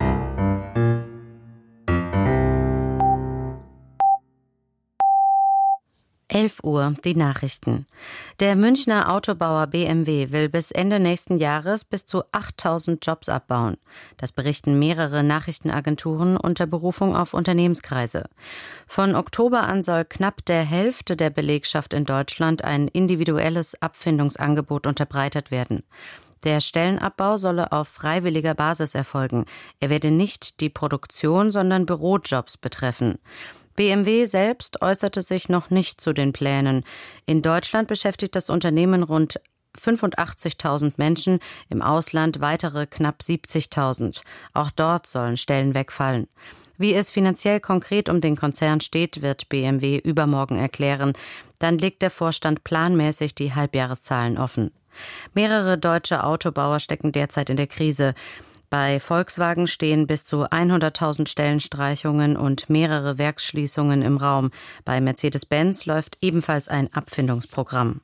Uhr, die Nachrichten. Der Münchner Autobauer BMW will bis Ende nächsten Jahres bis zu 8.000 Jobs abbauen. Das berichten mehrere Nachrichtenagenturen unter Berufung auf Unternehmenskreise. Von Oktober an soll knapp der Hälfte der Belegschaft in Deutschland ein individuelles Abfindungsangebot unterbreitet werden. Der Stellenabbau solle auf freiwilliger Basis erfolgen. Er werde nicht die Produktion, sondern Bürojobs betreffen. BMW selbst äußerte sich noch nicht zu den Plänen. In Deutschland beschäftigt das Unternehmen rund 85.000 Menschen, im Ausland weitere knapp 70.000. Auch dort sollen Stellen wegfallen. Wie es finanziell konkret um den Konzern steht, wird BMW übermorgen erklären. Dann legt der Vorstand planmäßig die Halbjahreszahlen offen. Mehrere deutsche Autobauer stecken derzeit in der Krise. Bei Volkswagen stehen bis zu 100.000 Stellenstreichungen und mehrere Werksschließungen im Raum. Bei Mercedes-Benz läuft ebenfalls ein Abfindungsprogramm.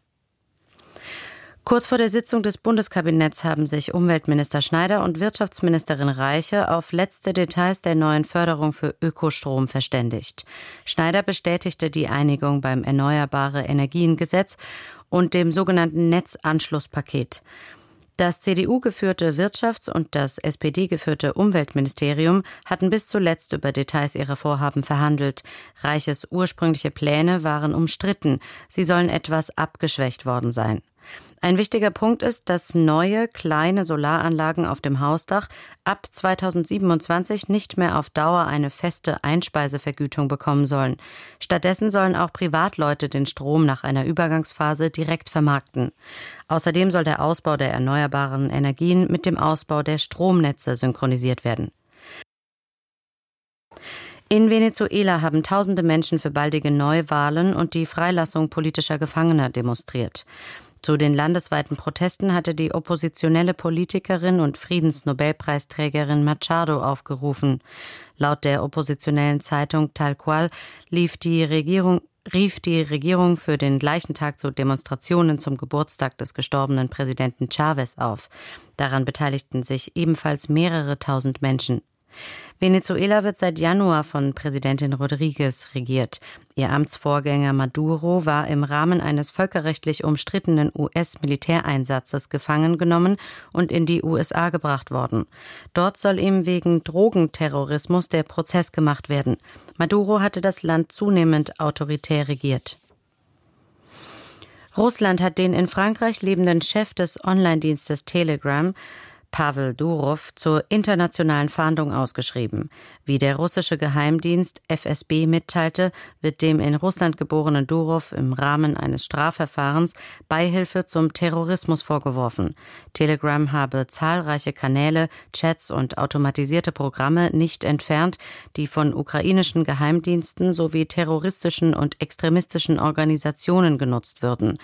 Kurz vor der Sitzung des Bundeskabinetts haben sich Umweltminister Schneider und Wirtschaftsministerin Reiche auf letzte Details der neuen Förderung für Ökostrom verständigt. Schneider bestätigte die Einigung beim Erneuerbare Energien-Gesetz und dem sogenannten Netzanschlusspaket. Das CDU-geführte Wirtschafts- und das SPD-geführte Umweltministerium hatten bis zuletzt über Details ihrer Vorhaben verhandelt. Reiches ursprüngliche Pläne waren umstritten. Sie sollen etwas abgeschwächt worden sein. Ein wichtiger Punkt ist, dass neue, kleine Solaranlagen auf dem Hausdach ab 2027 nicht mehr auf Dauer eine feste Einspeisevergütung bekommen sollen. Stattdessen sollen auch Privatleute den Strom nach einer Übergangsphase direkt vermarkten. Außerdem soll der Ausbau der erneuerbaren Energien mit dem Ausbau der Stromnetze synchronisiert werden. In Venezuela haben tausende Menschen für baldige Neuwahlen und die Freilassung politischer Gefangener demonstriert. Zu den landesweiten Protesten hatte die oppositionelle Politikerin und Friedensnobelpreisträgerin Machado aufgerufen. Laut der oppositionellen Zeitung Tal Cual rief die Regierung für den gleichen Tag zu Demonstrationen zum Geburtstag des gestorbenen Präsidenten Chavez auf. Daran beteiligten sich ebenfalls mehrere tausend Menschen. Venezuela wird seit Januar von Präsidentin Rodriguez regiert. Ihr Amtsvorgänger Maduro war im Rahmen eines völkerrechtlich umstrittenen US-Militäreinsatzes gefangen genommen und in die USA gebracht worden. Dort soll ihm wegen Drogenterrorismus der Prozess gemacht werden. Maduro hatte das Land zunehmend autoritär regiert. Russland hat den in Frankreich lebenden Chef des Online-Dienstes Telegram, Pavel Durov, zur internationalen Fahndung ausgeschrieben. Wie der russische Geheimdienst FSB mitteilte, wird dem in Russland geborenen Durov im Rahmen eines Strafverfahrens Beihilfe zum Terrorismus vorgeworfen. Telegram habe zahlreiche Kanäle, Chats und automatisierte Programme nicht entfernt, die von ukrainischen Geheimdiensten sowie terroristischen und extremistischen Organisationen genutzt würden.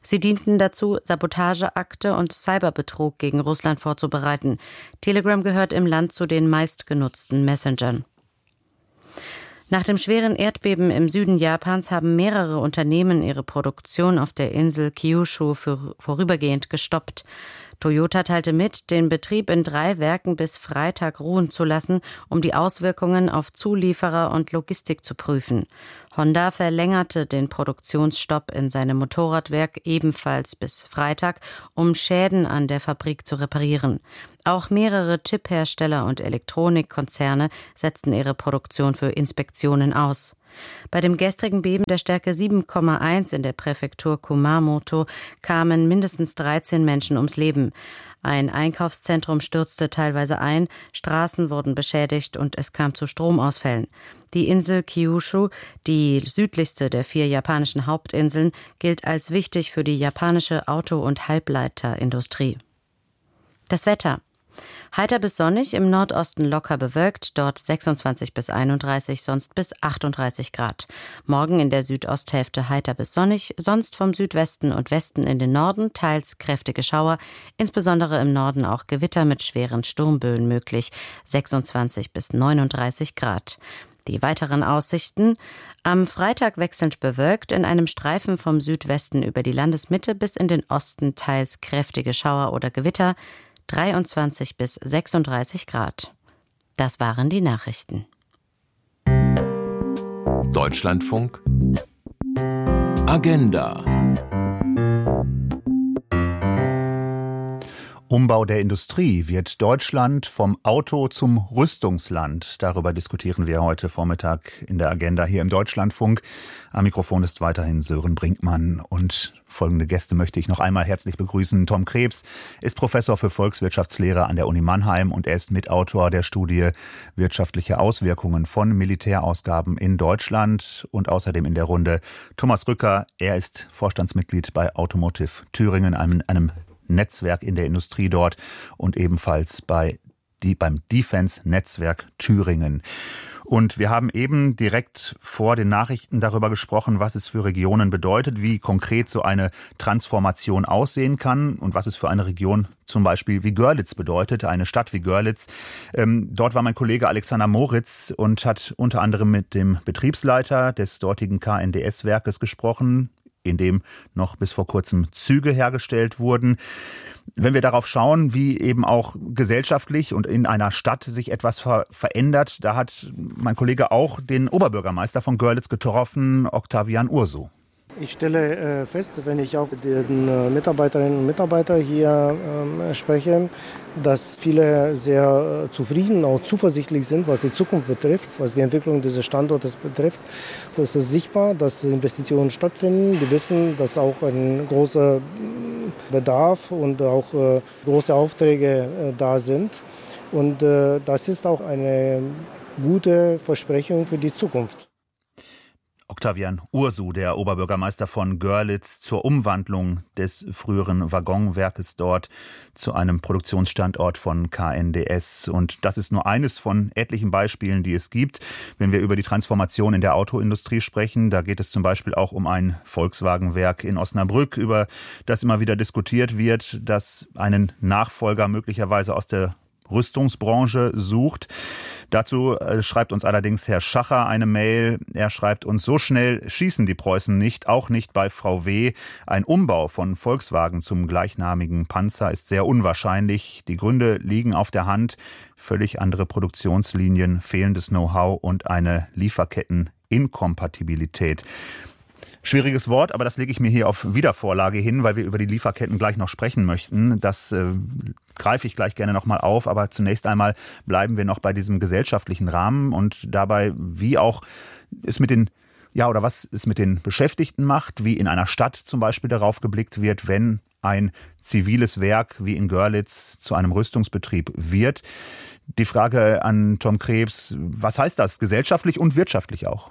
Sie dienten dazu, Sabotageakte und Cyberbetrug gegen Russland vorzubereiten. Telegram gehört im Land zu den meistgenutzten Messengern. Nach dem schweren Erdbeben im Süden Japans haben mehrere Unternehmen ihre Produktion auf der Insel Kyushu vorübergehend gestoppt. Toyota teilte mit, den Betrieb in 3 Werken bis Freitag ruhen zu lassen, um die Auswirkungen auf Zulieferer und Logistik zu prüfen. Honda verlängerte den Produktionsstopp in seinem Motorradwerk ebenfalls bis Freitag, um Schäden an der Fabrik zu reparieren. Auch mehrere Chiphersteller und Elektronikkonzerne setzten ihre Produktion für Inspektionen aus. Bei dem gestrigen Beben der Stärke 7,1 in der Präfektur Kumamoto kamen mindestens 13 Menschen ums Leben. Ein Einkaufszentrum stürzte teilweise ein, Straßen wurden beschädigt und es kam zu Stromausfällen. Die Insel Kyushu, die südlichste der 4 japanischen Hauptinseln, gilt als wichtig für die japanische Auto- und Halbleiterindustrie. Das Wetter. Heiter bis sonnig, im Nordosten locker bewölkt, dort 26 bis 31, sonst bis 38 Grad. Morgen in der Südosthälfte heiter bis sonnig, sonst vom Südwesten und Westen in den Norden teils kräftige Schauer, insbesondere im Norden auch Gewitter mit schweren Sturmböen möglich, 26 bis 39 Grad. Die weiteren Aussichten: am Freitag wechselnd bewölkt, in einem Streifen vom Südwesten über die Landesmitte bis in den Osten teils kräftige Schauer oder Gewitter, 23 bis 36 Grad. Das waren die Nachrichten. Deutschlandfunk Agenda. Umbau der Industrie. Wird Deutschland vom Auto zum Rüstungsland? Darüber diskutieren wir heute Vormittag in der Agenda hier im Deutschlandfunk. Am Mikrofon ist weiterhin Sören Brinkmann und folgende Gäste möchte ich noch einmal herzlich begrüßen. Tom Krebs ist Professor für Volkswirtschaftslehre an der Uni Mannheim und er ist Mitautor der Studie Wirtschaftliche Auswirkungen von Militärausgaben in Deutschland und außerdem in der Runde Thomas Rücker. Er ist Vorstandsmitglied bei Automotive Thüringen, einem Netzwerk in der Industrie dort und ebenfalls beim Defense-Netzwerk Thüringen. Und wir haben eben direkt vor den Nachrichten darüber gesprochen, was es für Regionen bedeutet, wie konkret so eine Transformation aussehen kann und was es für eine Region zum Beispiel wie Görlitz bedeutet, eine Stadt wie Görlitz. Dort war mein Kollege Alexander Moritz und hat unter anderem mit dem Betriebsleiter des dortigen KNDS-Werkes gesprochen, in dem noch bis vor kurzem Züge hergestellt wurden. Wenn wir darauf schauen, wie eben auch gesellschaftlich und in einer Stadt sich etwas verändert, da hat mein Kollege auch den Oberbürgermeister von Görlitz getroffen, Octavian Ursu. Ich stelle fest, wenn ich auch mit den Mitarbeiterinnen und Mitarbeitern hier spreche, dass viele sehr zufrieden, auch zuversichtlich sind, was die Zukunft betrifft, was die Entwicklung dieses Standortes betrifft. Es ist sichtbar, dass Investitionen stattfinden. Die wissen, dass auch ein großer Bedarf und auch große Aufträge da sind. Und das ist auch eine gute Versprechung für die Zukunft. Octavian Ursu, der Oberbürgermeister von Görlitz, zur Umwandlung des früheren Waggonwerkes dort zu einem Produktionsstandort von KNDS. Und das ist nur eines von etlichen Beispielen, die es gibt. Wenn wir über die Transformation in der Autoindustrie sprechen, da geht es zum Beispiel auch um ein Volkswagenwerk in Osnabrück, über das immer wieder diskutiert wird, das einen Nachfolger möglicherweise aus der Rüstungsbranche sucht. Dazu schreibt uns allerdings Herr Schacher eine Mail. Er schreibt uns: So schnell schießen die Preußen nicht, auch nicht bei VW. Ein Umbau von Volkswagen zum gleichnamigen Panzer ist sehr unwahrscheinlich. Die Gründe liegen auf der Hand. Völlig andere Produktionslinien, fehlendes Know-how und eine Lieferketteninkompatibilität. Schwieriges Wort, aber das lege ich mir hier auf Wiedervorlage hin, weil wir über die Lieferketten gleich noch sprechen möchten. Das greife ich gleich gerne nochmal auf, aber zunächst einmal bleiben wir noch bei diesem gesellschaftlichen Rahmen und dabei, wie auch es mit den, oder was es mit den Beschäftigten macht, wie in einer Stadt zum Beispiel darauf geblickt wird, wenn ein ziviles Werk wie in Görlitz zu einem Rüstungsbetrieb wird. Die Frage an Tom Krebs: Was heißt das gesellschaftlich und wirtschaftlich auch?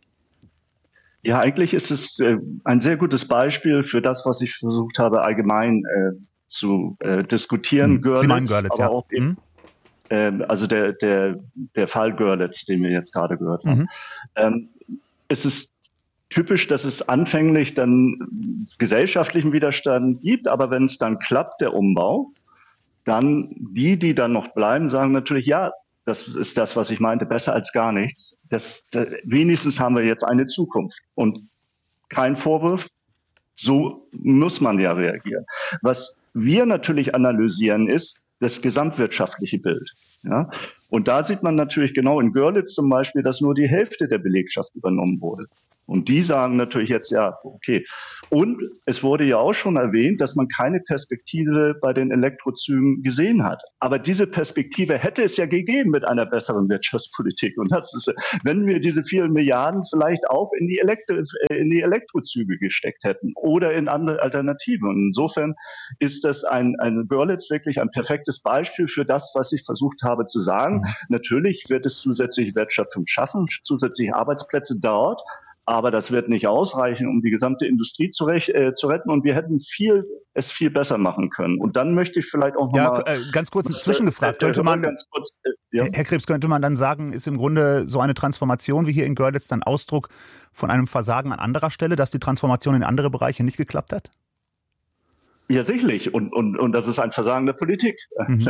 Ja, eigentlich ist es ein sehr gutes Beispiel für das, was ich versucht habe, allgemein zu diskutieren. Görlitz, Sie meinen Görlitz, aber auch also der Fall Görlitz, den wir jetzt gerade gehört haben. Es ist typisch, dass es anfänglich dann gesellschaftlichen Widerstand gibt, aber wenn es dann klappt, der Umbau, dann die dann noch bleiben, sagen natürlich, ja, das ist das, was ich meinte, besser als gar nichts. Wenigstens haben wir jetzt eine Zukunft. Und kein Vorwurf, so muss man ja reagieren. Was wir natürlich analysieren, ist das gesamtwirtschaftliche Bild. Ja? Und da sieht man natürlich genau in Görlitz zum Beispiel, dass nur die Hälfte der Belegschaft übernommen wurde. Und die sagen natürlich jetzt, ja, okay. Und es wurde ja auch schon erwähnt, dass man keine Perspektive bei den Elektrozügen gesehen hat. Aber diese Perspektive hätte es ja gegeben mit einer besseren Wirtschaftspolitik. Und das ist, wenn wir diese vielen Milliarden vielleicht auch in die Elektrozüge gesteckt hätten oder in andere Alternativen. Und insofern ist das ein Görlitz wirklich ein perfektes Beispiel für das, was ich versucht habe zu sagen. Natürlich wird es zusätzliche Wertschöpfung schaffen, zusätzliche Arbeitsplätze dort. Aber das wird nicht ausreichen, um die gesamte Industrie zu retten. Und wir hätten es viel besser machen können. Und dann möchte ich vielleicht auch noch mal ganz kurz zwischengefragt. Herr Krebs, könnte man dann sagen, ist im Grunde so eine Transformation wie hier in Görlitz dann Ausdruck von einem Versagen an anderer Stelle, dass die Transformation in andere Bereiche nicht geklappt hat? Ja, sicherlich. Und das ist ein Versagen der Politik. Mhm.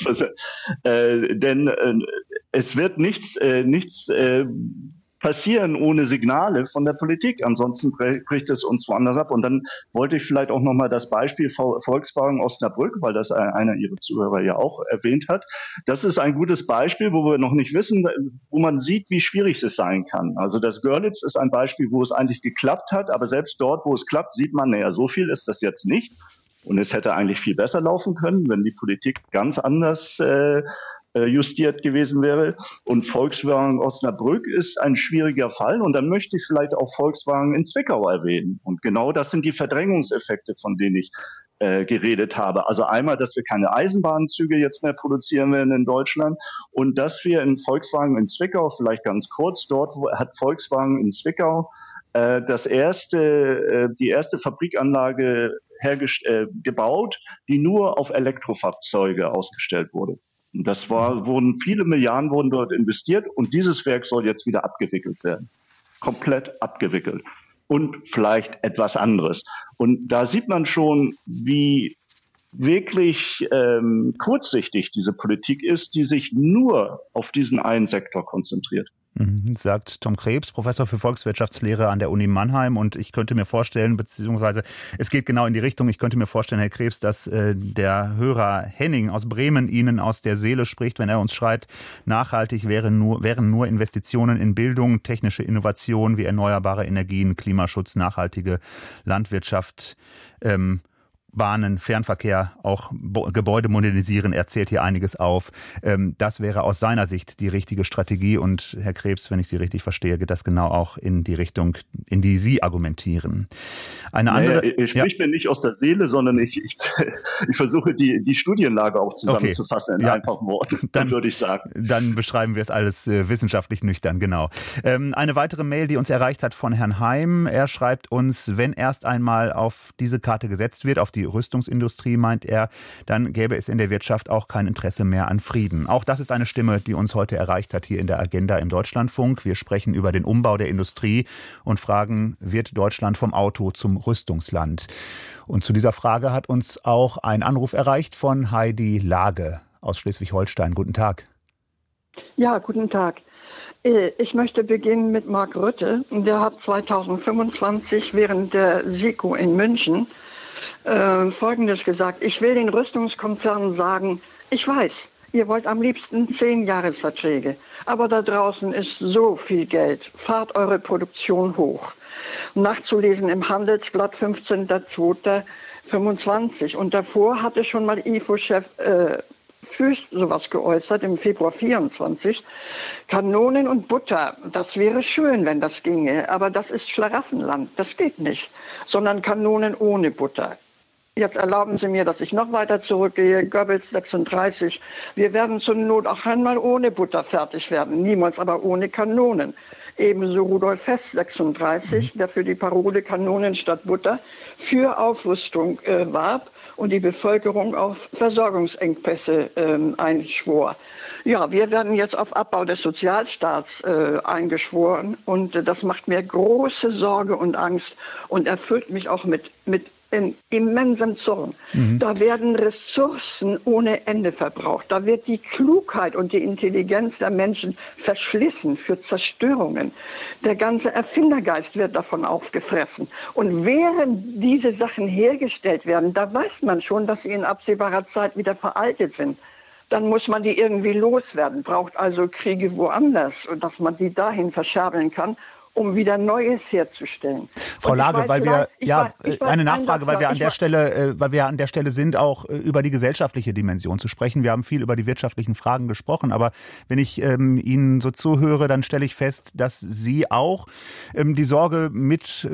Denn es wird nichts passieren ohne Signale von der Politik. Ansonsten bricht es uns woanders ab. Und dann wollte ich vielleicht auch nochmal das Beispiel Volkswagen Osnabrück, weil das einer Ihrer Zuhörer ja auch erwähnt hat. Das ist ein gutes Beispiel, wo wir noch nicht wissen, wo man sieht, wie schwierig es sein kann. Also das Görlitz ist ein Beispiel, wo es eigentlich geklappt hat. Aber selbst dort, wo es klappt, sieht man, naja, so viel ist das jetzt nicht. Und es hätte eigentlich viel besser laufen können, wenn die Politik ganz anders justiert gewesen wäre. Und Volkswagen Osnabrück ist ein schwieriger Fall. Und dann möchte ich vielleicht auch Volkswagen in Zwickau erwähnen. Und genau das sind die Verdrängungseffekte, von denen ich geredet habe. Also einmal, dass wir keine Eisenbahnzüge jetzt mehr produzieren werden in Deutschland und dass wir in Volkswagen in Zwickau, vielleicht ganz kurz, dort hat Volkswagen in Zwickau die erste Fabrikanlage gebaut, die nur auf Elektrofahrzeuge ausgestellt wurde. Und viele Milliarden wurden dort investiert und dieses Werk soll jetzt wieder abgewickelt werden. Komplett abgewickelt. Und vielleicht etwas anderes. Und da sieht man schon, wie wirklich kurzsichtig diese Politik ist, die sich nur auf diesen einen Sektor konzentriert. Sagt Tom Krebs, Professor für Volkswirtschaftslehre an der Uni Mannheim. Und ich könnte mir vorstellen, beziehungsweise es geht genau in die Richtung, ich könnte mir vorstellen, Herr Krebs, dass der Hörer Henning aus Bremen Ihnen aus der Seele spricht, wenn er uns schreibt, nachhaltig wären nur Investitionen in Bildung, technische Innovation wie erneuerbare Energien, Klimaschutz, nachhaltige Landwirtschaft, Bahnen, Fernverkehr, auch Gebäude modernisieren, er zählt hier einiges auf. Das wäre aus seiner Sicht die richtige Strategie. Und Herr Krebs, wenn ich Sie richtig verstehe, geht das genau auch in die Richtung, in die Sie argumentieren. Eine andere. Ich sprich mir nicht aus der Seele, sondern ich versuche die Studienlage auch zusammenzufassen in einfachen Worten, dann würde ich sagen. Dann beschreiben wir es alles wissenschaftlich nüchtern, genau. Eine weitere Mail, die uns erreicht hat von Herrn Heim. Er schreibt uns, wenn erst einmal auf diese Karte gesetzt wird, auf die Rüstungsindustrie, meint er, dann gäbe es in der Wirtschaft auch kein Interesse mehr an Frieden. Auch das ist eine Stimme, die uns heute erreicht hat hier in der Agenda im Deutschlandfunk. Wir sprechen über den Umbau der Industrie und fragen, wird Deutschland vom Auto zum Rüstungsland? Und zu dieser Frage hat uns auch ein Anruf erreicht von Heidi Lage aus Schleswig-Holstein. Guten Tag. Ja, guten Tag. Ich möchte beginnen mit Mark Rutte. Der hat 2025 während der SIKO in München Folgendes gesagt: Ich will den Rüstungskonzernen sagen, ich weiß, ihr wollt am liebsten 10 Jahresverträge, aber da draußen ist so viel Geld, fahrt eure Produktion hoch. Nachzulesen im Handelsblatt 15.02.25 und davor hatte schon mal IFO-Chef Füst sowas geäußert im Februar 24. Kanonen und Butter, das wäre schön, wenn das ginge, aber das ist Schlaraffenland, das geht nicht, sondern Kanonen ohne Butter. Jetzt erlauben Sie mir, dass ich noch weiter zurückgehe. Goebbels 36. Wir werden zur Not auch einmal ohne Butter fertig werden, niemals aber ohne Kanonen. Ebenso Rudolf Hess, 36, der für die Parole Kanonen statt Butter für Aufrüstung warb und die Bevölkerung auf Versorgungsengpässe einschwor. Ja, wir werden jetzt auf Abbau des Sozialstaats eingeschworen und das macht mir große Sorge und Angst und erfüllt mich auch mit immensem Zorn. Da werden Ressourcen ohne Ende verbraucht. Da wird die Klugheit und die Intelligenz der Menschen verschlissen für Zerstörungen. Der ganze Erfindergeist wird davon aufgefressen. Und während diese Sachen hergestellt werden, da weiß man schon, dass sie in absehbarer Zeit wieder veraltet sind. Dann muss man die irgendwie loswerden, braucht also Kriege woanders und dass man die dahin verscherbeln kann, um wieder Neues herzustellen. Frau Lage, weil wir eine Nachfrage, weil wir an der Stelle sind, auch über die gesellschaftliche Dimension zu sprechen. Wir haben viel über die wirtschaftlichen Fragen gesprochen, aber wenn ich Ihnen so zuhöre, dann stelle ich fest, dass Sie auch die Sorge mit